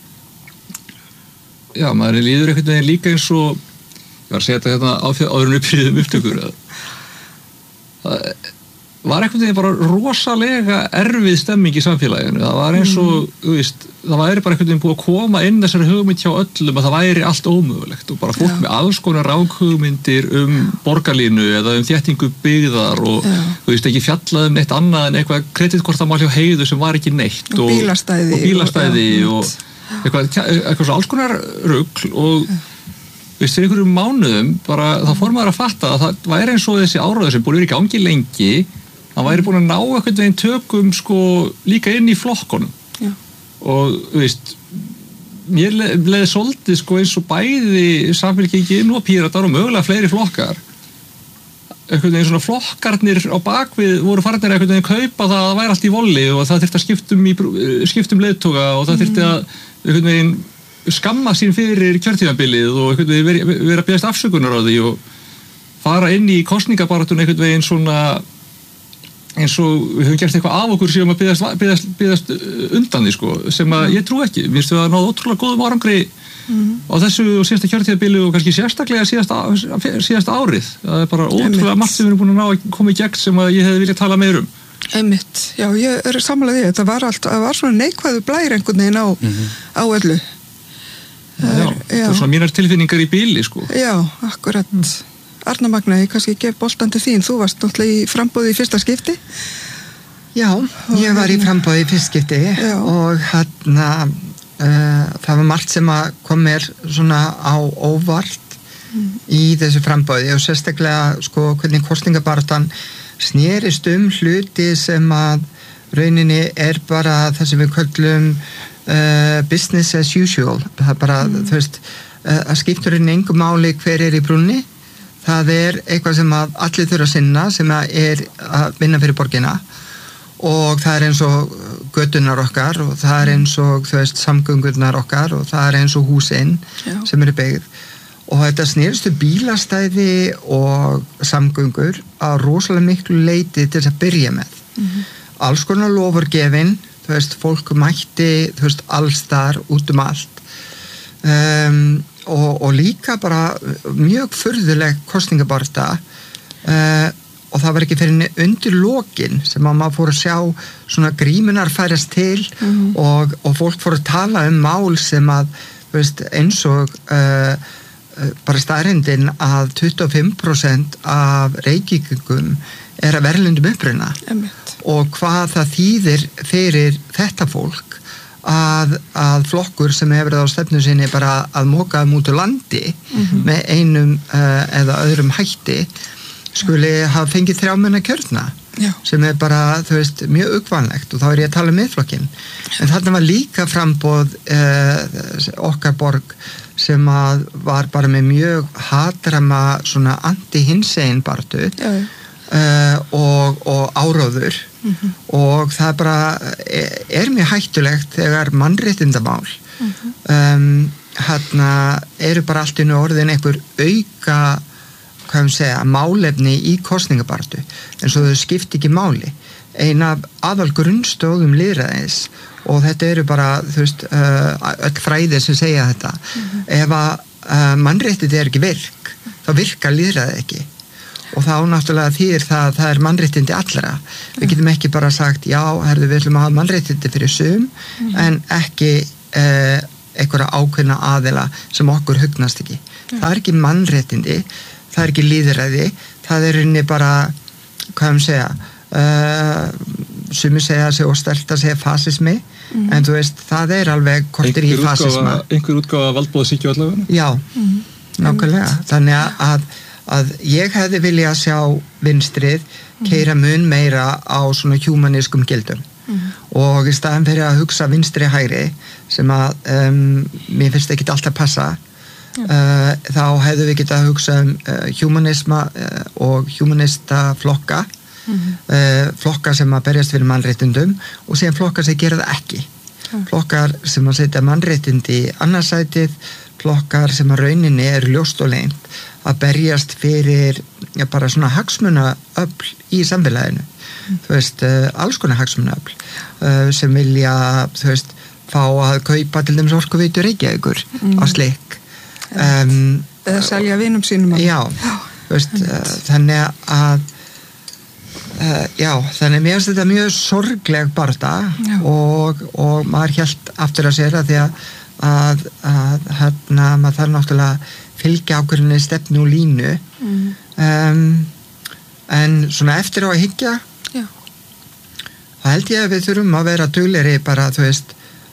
Speaker 5: já, maður líður einhvern veginn líka eins og ég var að segja þetta hérna áður en upprýðum upptökur að það var einhvern veginn bara rosalega erfið stemming í samfélaginu. Það var eins og, mm. þú veist, það væri bara einhvern veginn búið að koma inn þessari hugmynd hjá öllum að það væri allt ómögulegt og bara fólk Já. Með alls konar rákhugmyndir um borgarlínu eða um þéttingu byggðar og, Já. Þú veist, ekki fjallað um neitt annað en eitthvað kreditkortamál hjá Heiðu sem var ekki neitt
Speaker 3: og, og bílastæði
Speaker 5: og, bílastæði og, og eitthvað, eitthvað svo alls konar rugl og Þú veist, fyrir einhverjum mánuðum bara það fór maður að fatta að það væri eins og þessi áráður sem búin að vera í gangi lengi hann væri búin að ná einhvern veginn tökum sko líka inn í flokkunum
Speaker 3: Já.
Speaker 5: Og þú veist mér leið, leið svolítið sko eins og bæði Samfylkingin og Píratar og mögulega fleiri flokkar einhvern veginn svona flokkarnir á bakvið voru farnir einhvern veginn kaupa það að það væri allt í volli og það þyrfti að skiptum, í, skiptum leiðtoga og það þyrfti að einhvern veginn skamma sín fyrir kjörtímabilið og einhvern veginn vera, vera að biðast afsökunar á því og fara inn í kosningabaráttuna einhvern veginn svona eins og við höfum gert eitthvað af okkur sem að biðast, biðast, biðast undan því sko, sem að ég trú ekki. Mér finnst við að náða ótrúlega góðum árangri mm. á þessu og síðasta kjörtímabili og kannski sérstaklega síðasta, síðasta árið. Það er bara ótrúlega margt sem við erum búin að ná að koma í gegn sem að ég hefði viljað tala meir um.
Speaker 3: Einmitt, já, ég er sammála því. Það var allt, það var svona neikvæðu blær einhvern veginn á, mm-hmm. á öllu.
Speaker 5: Já, já, það er svona mínar tilfinningar í bíli sko.
Speaker 3: Já, akkurat mm. Arna Magna, ég kannski gef boltan til þín þú varst náttúrulega í framboði í fyrsta skipti
Speaker 4: Já, ég var í framboði í fyrsta skipti já. Og hérna uh, það var margt sem að kom mér svona á óvart mm. í þessu framboði og sérstaklega sko hvernig kosningabaráttan snerist um hluti sem að rauninni er bara það sem við köllum Uh, business as usual það er bara, mm. þú veist uh, að skiptur inn engu máli hver er í brúnni það er eitthvað sem að allir þurfa að sinna sem að er að vinna fyrir borgina og það er eins og götunar okkar og það er eins og þú veist samgöngurnar okkar og það er eins og húsinn Já. Sem eru byggð og þetta snýrstu bílastæði og samgöngur á rosalega miklu leiti til þess að byrja með mm. alls konar lofurgefin þú veist, fólk mætti, þú veist, allstar út um allt um, og, og líka bara mjög furðuleg kosningabarta uh, og það var ekki fyrir undir lokin sem að maður fór að sjá svona grímunar færast til mm. og, og fólk fór að tala um mál sem að, þú veist, eins og uh, bara staðrindin að tuttugu og fimm prósent af reykvíkingum er að verðlundum uppruna
Speaker 3: Einmitt.
Speaker 4: Og hvað það þýðir fyrir þetta fólk að, að flokkur sem hefur verið á stefnu sinni bara að moka um út úr landi mm-hmm. með einum uh, eða öðrum hætti skuli hafa fengið þrjámenna kjörna
Speaker 3: Já.
Speaker 4: Sem er bara, þú veist, mjög uggvanlegt og þá er ég að tala um miðflokkin en þarna var líka framboð uh, okkar borg sem að var bara með mjög hatrama svona anti-hinsegin bartu
Speaker 3: Já.
Speaker 4: uh, og, og áróður mm-hmm. og það bara er, er mjög hættulegt þegar mannréttindamál mm-hmm. um, hérna eru bara allt í orðin einhver auka hvað við segja, málefni í kosningabartu en svo þau skipti ekki máli eina af aðal grunnstóðum lýðræðis og þetta eru bara þú veist, uh, öll fræði sem segja þetta mm-hmm. ef að uh, mannréttindi er ekki virk þá virkar lýðræði ekki og þá náttúrulega þýðir það að það er mannréttindi allra. Mm. Við getum ekki bara sagt já, herðu við ætlum að hafa mannréttindi fyrir sum mm. en ekki eh, einhverja ákveðna aðila sem okkur hugnast ekki. Mm. Það er ekki mannréttindi, það er ekki lýðræði, það er inni bara, hvað við segja, uh, sumi segja sig og stelta segja fasismi, mm. en þú veist, það er alveg kortir í fasisma.
Speaker 5: Einhver útgáfa valdbóðsíkju allavega?
Speaker 4: Já, mm. nákvæmlega. Þannig að að ég hefði viljað sjá vinstrið keyra mun meira á svona humanískum gildum mm. og í staðan fyrir að hugsa vinstri hægri sem að um, mér finnst ekki alltaf passa mm. uh, þá hefðu við getað að hugsa um uh, humanisma uh, og humanista flokka mm. uh, flokka sem að berjast fyrir mannréttindum og síðan flokka sem gera það ekki mm. flokkar sem að setja mannréttindi í annarsætið, flokkar sem að rauninni eru ljóst og leynt að berjast fyrir ja, bara svona hagsmunaöfl í samfélaginu mm. þú veist, uh, alls konar hagsmunaöfl uh, sem vilja þú veist, fá að kaupa til dæmis Orkuveitu Reykjavíkur mm. á slik um,
Speaker 3: eða selja vinum sínum
Speaker 4: já, þú veist, uh, þannig að uh, já, þannig að mér finnst þetta mjög sorgleg barða og, og maður hélt aftur að sér að því að að, að hérna, maður þarf náttúrulega fylgja ákveðinni stefnu og línu mm. um, en svona eftir á að hyggja
Speaker 3: Já.
Speaker 4: þá held ég að við þurfum að vera duglegri bara þú veist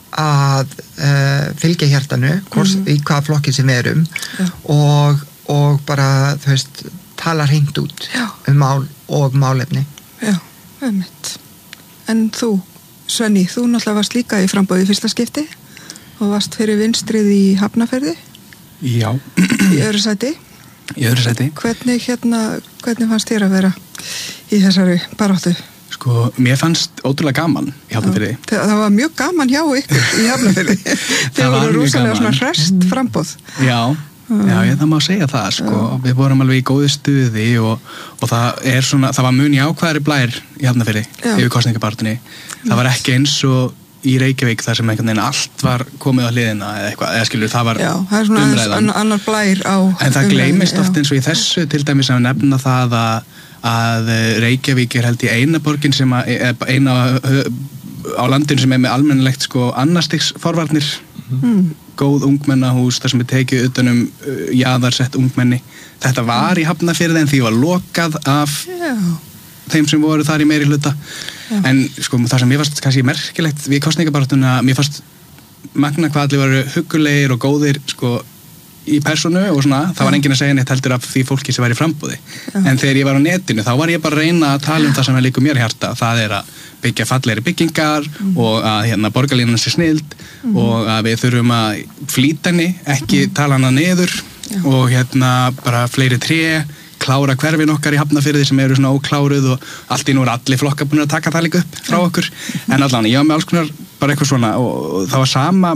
Speaker 4: að uh, fylgja hjartanu hvors, mm. í hvaða flokki sem við erum og, og bara þú veist tala hreint út
Speaker 3: Já.
Speaker 4: um mál og málefni
Speaker 3: Já, einmitt. En þú, Svenni, þú náttúrulega varst líka í framboði í fyrsta skipti og varst fyrir vinstrið í Hafnarfirði
Speaker 6: Já.
Speaker 3: í öðru sæti
Speaker 6: Í öðru sæti
Speaker 3: hvernig, hérna, hvernig fannst þér að vera í þessari baráttu?
Speaker 6: Sko, mér fannst ótrúlega gaman í Hafnarfirði
Speaker 3: það, það var mjög gaman hjá ykkur í Hafnarfirði þegar voru rúsalega svona hrest frambóð
Speaker 6: Já, já ég, það má segja það sko. Við vorum alveg í góðu stuði og, og það er svona, það var mun jákvæðari blær í Hafnarfirði yfir kosningabaráttunni það var ekki eins og í Reykjavík þar sem einhvern veginn allt var komið á hliðina eða eitthvað, eða skilur, það var
Speaker 3: Já, það er svona
Speaker 6: umræðan
Speaker 3: annar blær á
Speaker 6: en það gleymist oft eins og í þessu til dæmis að nefna það að, að Reykjavík er held í eina borgin sem að, eina á landinu sem er með almennilegt sko annarstigs forvarnir mm. góð ungmennahús þar sem er tekið utanum uh, jaðarsett ungmenni þetta var í Hafnarfirði en því var lokað af
Speaker 3: Já.
Speaker 6: þeim sem voru þar í meiri hluta Já. En sko það sem mér fannst kannski merkilegt við kosningabaráttuna, mér fannst magna hvað allir voru huggulegir og góðir sko í persónu og svona, það var enginn að segja neitt heldur af því fólki sem var í frambúði Já. En þegar ég var á netinu þá var ég bara að reyna að tala um það sem er líka mér hjarta, það er að byggja fallegri byggingar mm. og að hérna borgarlínan sé snild mm. og að við þurfum að flýta henni, ekki mm. tala hana niður Já. Og hérna bara fleiri tré klára hverfin okkar í Hafnarfirði sem eru svona ókláruð og allt í nú er allir flokkar búin að taka það líka upp frá okkur en allan, ég var með alls konar bara eitthvað svona og það var sama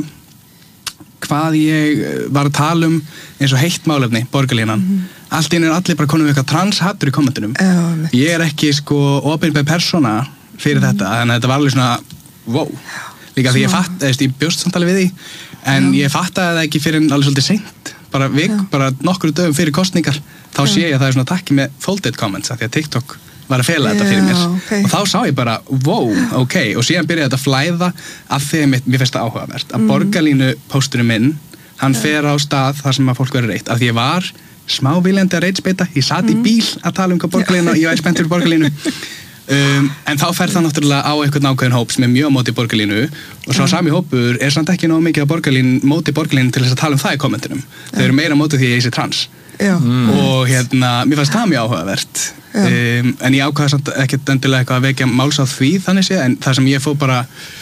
Speaker 6: hvað ég var að tala um eins og heitt málefni, borgarlínan mm-hmm. allt í nú er allir bara konum við eitthvað transhattur í kommentunum
Speaker 3: uh,
Speaker 6: ég er ekki sko opinber persóna fyrir mm-hmm. þetta, en þetta var alveg svona wow, líka því ég fatt, eða ég bjóst samtali við því en Já. Ég fattaði það ekki fyrir alveg svolítið seint bara, vik, bara nokkru dögum fyrir kostningar þá sé ég að það er svona takki með folded comments að því að TikTok var að fela þetta fyrir mér
Speaker 3: okay.
Speaker 6: og þá sá ég bara, wow, ok og síðan byrjaði þetta að flæða af því að mér, mér finnst það áhugavert að mm. borgarlínu pósturinn minn, hann fer á stað þar sem að fólk verður reitt, af því ég var smá viljandi að reitsbeita, ég sat í bíl að tala um hvað borgarlínu, ég var spennt fyrir borgarlínu um, en þá fer það náttúrulega á einhvern ákveðin hóp sem er mjög móti borgarlínu og svo sami hópur er samt ekki nóg mikið á borgarlínu, móti borgarlínu til þess að tala um það í kommentunum þau eru meira móti því að ég sé trans mm. og hérna, mér fannst það mjög áhugavert um, en ég ákvaða samt ekkert endilega eitthvað að vekja máls á því þannig sé, en það sem ég fór bara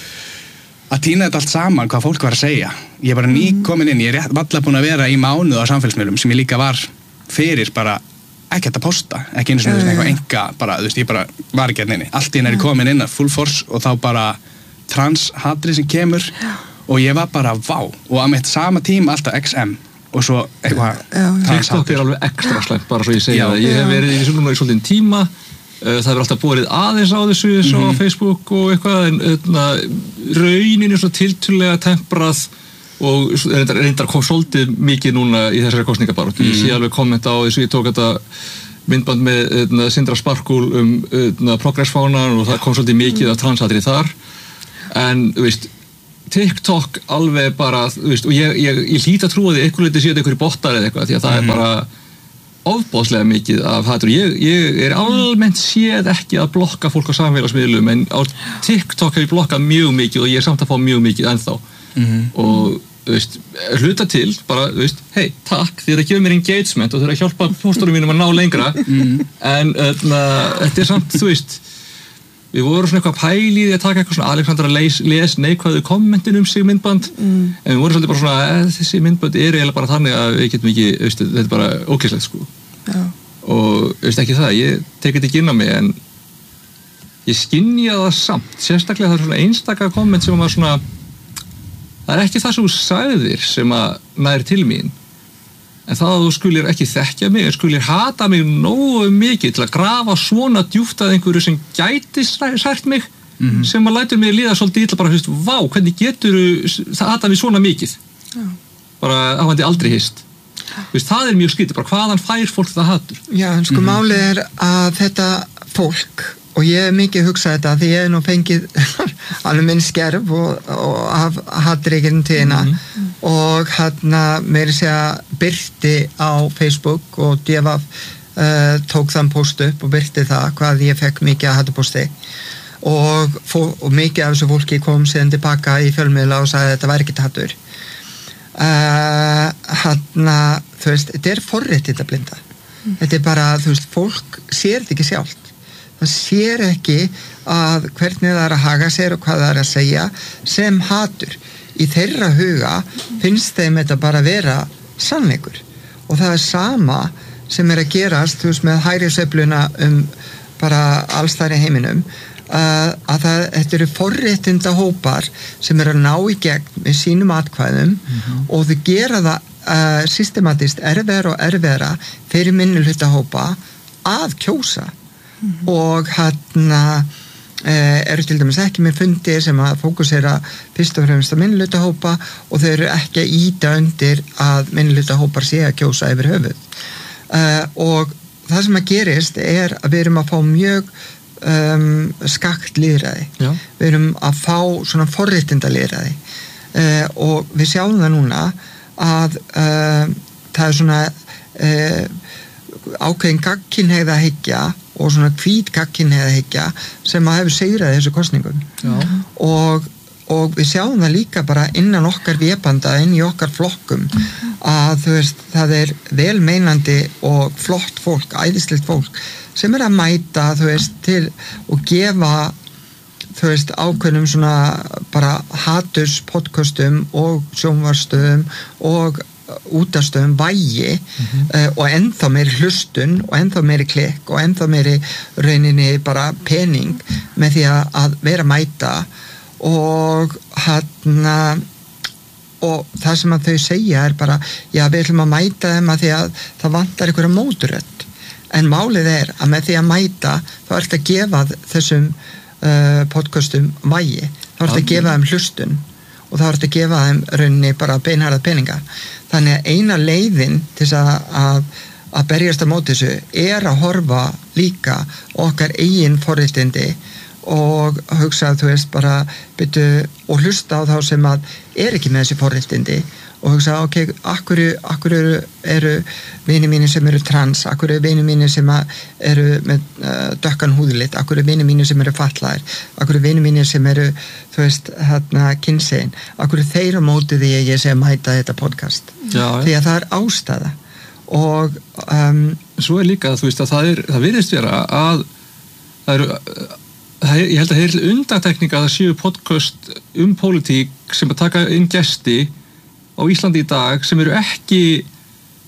Speaker 6: að týna þetta allt saman hvað fólk var að segja ég er bara ný komin inn, ég er rétt valla búin að vera í mánuð á samfélagsmiðlum sem ég líka var fyrir bara ekki hægt að posta, ekki einu svona eitthvað enga, bara, þú veist, ég bara var ekki hérna inni, allt í henni er komin inn að full force og þá bara trans-hatri sem kemur og ég var bara vá, og að mitt sama tíma alltaf X M og svo eitthvað
Speaker 5: TikTok er alveg ekstra slæmt, bara svo ég segja það, ég hef verið í svona í svolítið tíma, það hefur alltaf borið aðeins á þessu, svo á Facebook og eitthvað, en raunin er svona tiltölulega temprað og reyndar, reyndar kom svolítið mikið núna í þessari kosningabaráttu. Ég sé alveg kommenta á þessu, ég tók þetta myndband með eðna, Sindra Sparkúl um eðna, progressfánan og það kom svolítið mikið af transatri þar, en þú veist, TikTok alveg bara, þú veist, og ég, ég, ég hlýt að trúa því einhver leiti séu einhverju bottar eða eitthvað, því að það er bara ofboðslega mikið af hatur. Ég, ég er almennt séð ekki að blokka fólk á samfélagsmiðlum, en á TikTok hef ég blokkað mjög mikið og ég er samt að fá mjög mikið ennþá. Mm-hmm. Og þú veist, hluta til bara, þú veist, hei, takk þið er að gefa mér engagement og þið er að hjálpa pósturum mínum að ná lengra mm-hmm. en öðna, þetta er samt, þú veist við vorum svona eitthvað pæli í að taka eitthvað svona Alexandra les, les neikvæðu kommentin um sig myndband mm. en við vorum svolítið bara svona eh, þessi myndband er eiginlega bara þannig að við getum ekki, veist, þetta er bara ókeyslegt sko Já. Og veist ekki það, ég tek þetta ekki inn á mig en ég skynja það samt, sérstaklega það er svona einstaka komment sem var svona það er ekki það sem þú sagðir sem að nær til mín en það að þú skulir ekki þekkja mig en skulir hata mig nógu mikið til að grafa svona djúpt að einhverju sem gæti sært mig mm-hmm. sem að lætur mig líða svolítið illa bara, þú veist, vá, hvernig getur það hata mig svona mikið Já. Bara hafandi aldrei hist veist, það er mjög skrítið, bara hvaðan fær fólk það hatur
Speaker 4: Já, en sko mm-hmm. málið er að þetta fólk og ég hef mikið hugsað þetta því ég hef nú fengið alveg minn skerf og, og af hattrykinn til hérna mm-hmm. og hérna meiri segja byrti á Facebook og D V F uh, tók þann post upp og byrti það hvað ég fekk mikið að hattuposti og, og mikið af þessu fólki kom síðan tilbaka í fjölmiðla og sagði að þetta væri ekki hattur uh, hérna þú veist, þetta er forréttindi að blinda mm. þetta er bara, þú veist, fólk sér þetta ekki sjálft það sér ekki að hvernig það er að haga sér og hvað það er að segja sem hatur. Í þeirra huga finnst þeim þetta bara vera sannleikur og það er sama sem er að gerast þú veist með hægri sveifluna um bara alls þar í heiminum uh, að það, þetta eru forréttinda hópar sem eru að ná í gegn með sínum atkvæðum mm-hmm. og þau gera það uh, systematist erfiðara og erfiðara fyrir minnihluta hópa að kjósa Mm-hmm. og hérna eh, eru til dæmis ekki með fundi sem að fókusera fyrst og fremst að minnihlutahópa og þau eru ekki að íta undir að minnihlutahópar sé að kjósa yfir höfuð eh, og það sem að gerist er að við erum að fá mjög um, skakt lýðræði Já. Við erum að fá svona forréttinda lýðræði eh, og við sjáum það núna að eh, það er svona eh, ákveðin gagnkynhneigða hyggja og svona hvít gagnkynhneigða hyggja sem að hefur sigrað þessu kosningum og, og við sjáum það líka bara innan okkar vébanda, inn í okkar flokkum að þú veist, það er velmeinandi og flott fólk, æðislegt fólk sem er að mæta, þú veist, til og gefa þú veist, ákveðnum svona bara haturs podcastum og sjónvarsstöðum og útastöðum vægi mm-hmm. uh, og ennþá meiri hlustun og ennþá meiri klikk og ennþá meiri rauninni bara pening með því að, að vera mæta og hérna og það sem að þau segja er bara já við ætlum að mæta þeim að því að það vantar einhverja móturödd en málið er að með því að mæta þá ertu að gefa þessum uh, podcastum vægi þá ertu að gefa þeim hlustun og þá ertu að gefa þeim rauninni bara beinharða peninga þannig að eina leiðin til að, að, að berjast á móti þessu er að horfa líka okkar eigin forréttindi og hugsa þú veist bara byrju, og hlusta á þá sem að er ekki með þessi forréttindi og hugsa ok, akkur, akkur eru, eru vinir mínir sem eru trans, akkur eru vinir mínir sem eru með uh, dökkan húðlit, akkur eru vinir mínir sem eru fatlaðir, akkur eru vinir mínir sem eru þú veist, hérna, kynsegin akkur eru þeir á móti því að ég sé að mæta þetta podcast, Já, því að það er ástæða og um,
Speaker 5: svo er líka, þú veist, að það er það virðist vera að það eru það er, ég held að það er undantekning að það séu podcast um pólitík sem að taka inn gesti á Íslandi í dag sem eru ekki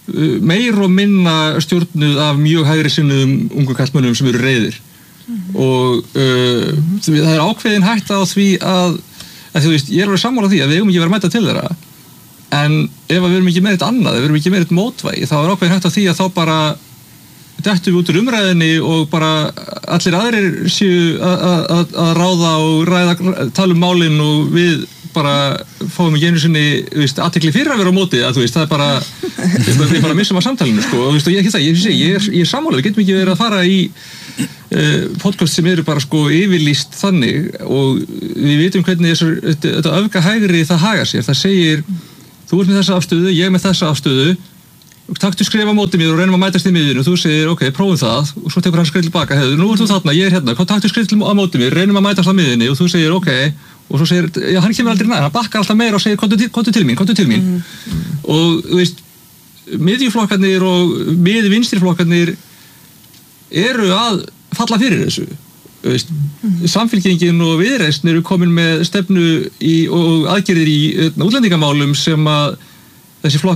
Speaker 5: meir og minna stjórnuð af mjög hægri sinnuðum ungu kallmönnum sem eru reiðir mm-hmm. og uh, það er ákveðin hætta á því að, að þú veist, ég er alveg sammála því að við eigum ekki verið að mæta til þeirra en ef við erum ekki með eitt annað, ef við erum ekki með eitt mótvægi þá er ákveðin hætta á því að þá bara dettum við út úr umræðinni og bara allir aðrir séu að ráða og ræða, tala um málin og við bara fáum ekki einu sinni athygli fyrir að vera á móti að þú veist, það er bara við bara missum að samtalinu sko og þú veist, og ég, ég, ég, ég er, er sammála, við getum ekki verið að fara í uh, podcast sem eru bara sko yfirlýst þannig og við vitum hvernig þessar, þetta, þetta öfgahægri það hagar sér, það segir þú ert með þessa afstöðu, ég með þessa afstöðu taktu skrifa á móti mér og reynum að mætast í miðjunni og þú segir, ok, prófum það og svo tekur hann skrif tilbaka, hefur, nú ert þú þarna, ég er hérna taktu skrif á móti mér, reynum að mætast á miðjunni og þú segir, ok, og svo segir já, hann kemur aldrei nær, hann bakkar alltaf meira og segir komdu til, komdu til mín, komdu til mín mm. og, þú veist, miðjuflokkarnir og miðvinstriflokkarnir eru að falla fyrir þessu þú veist, mm. Samfylkingin og Viðreisn eru komin með stefnu í, og aðgerðir í útlendingamálum sem að þessi flokk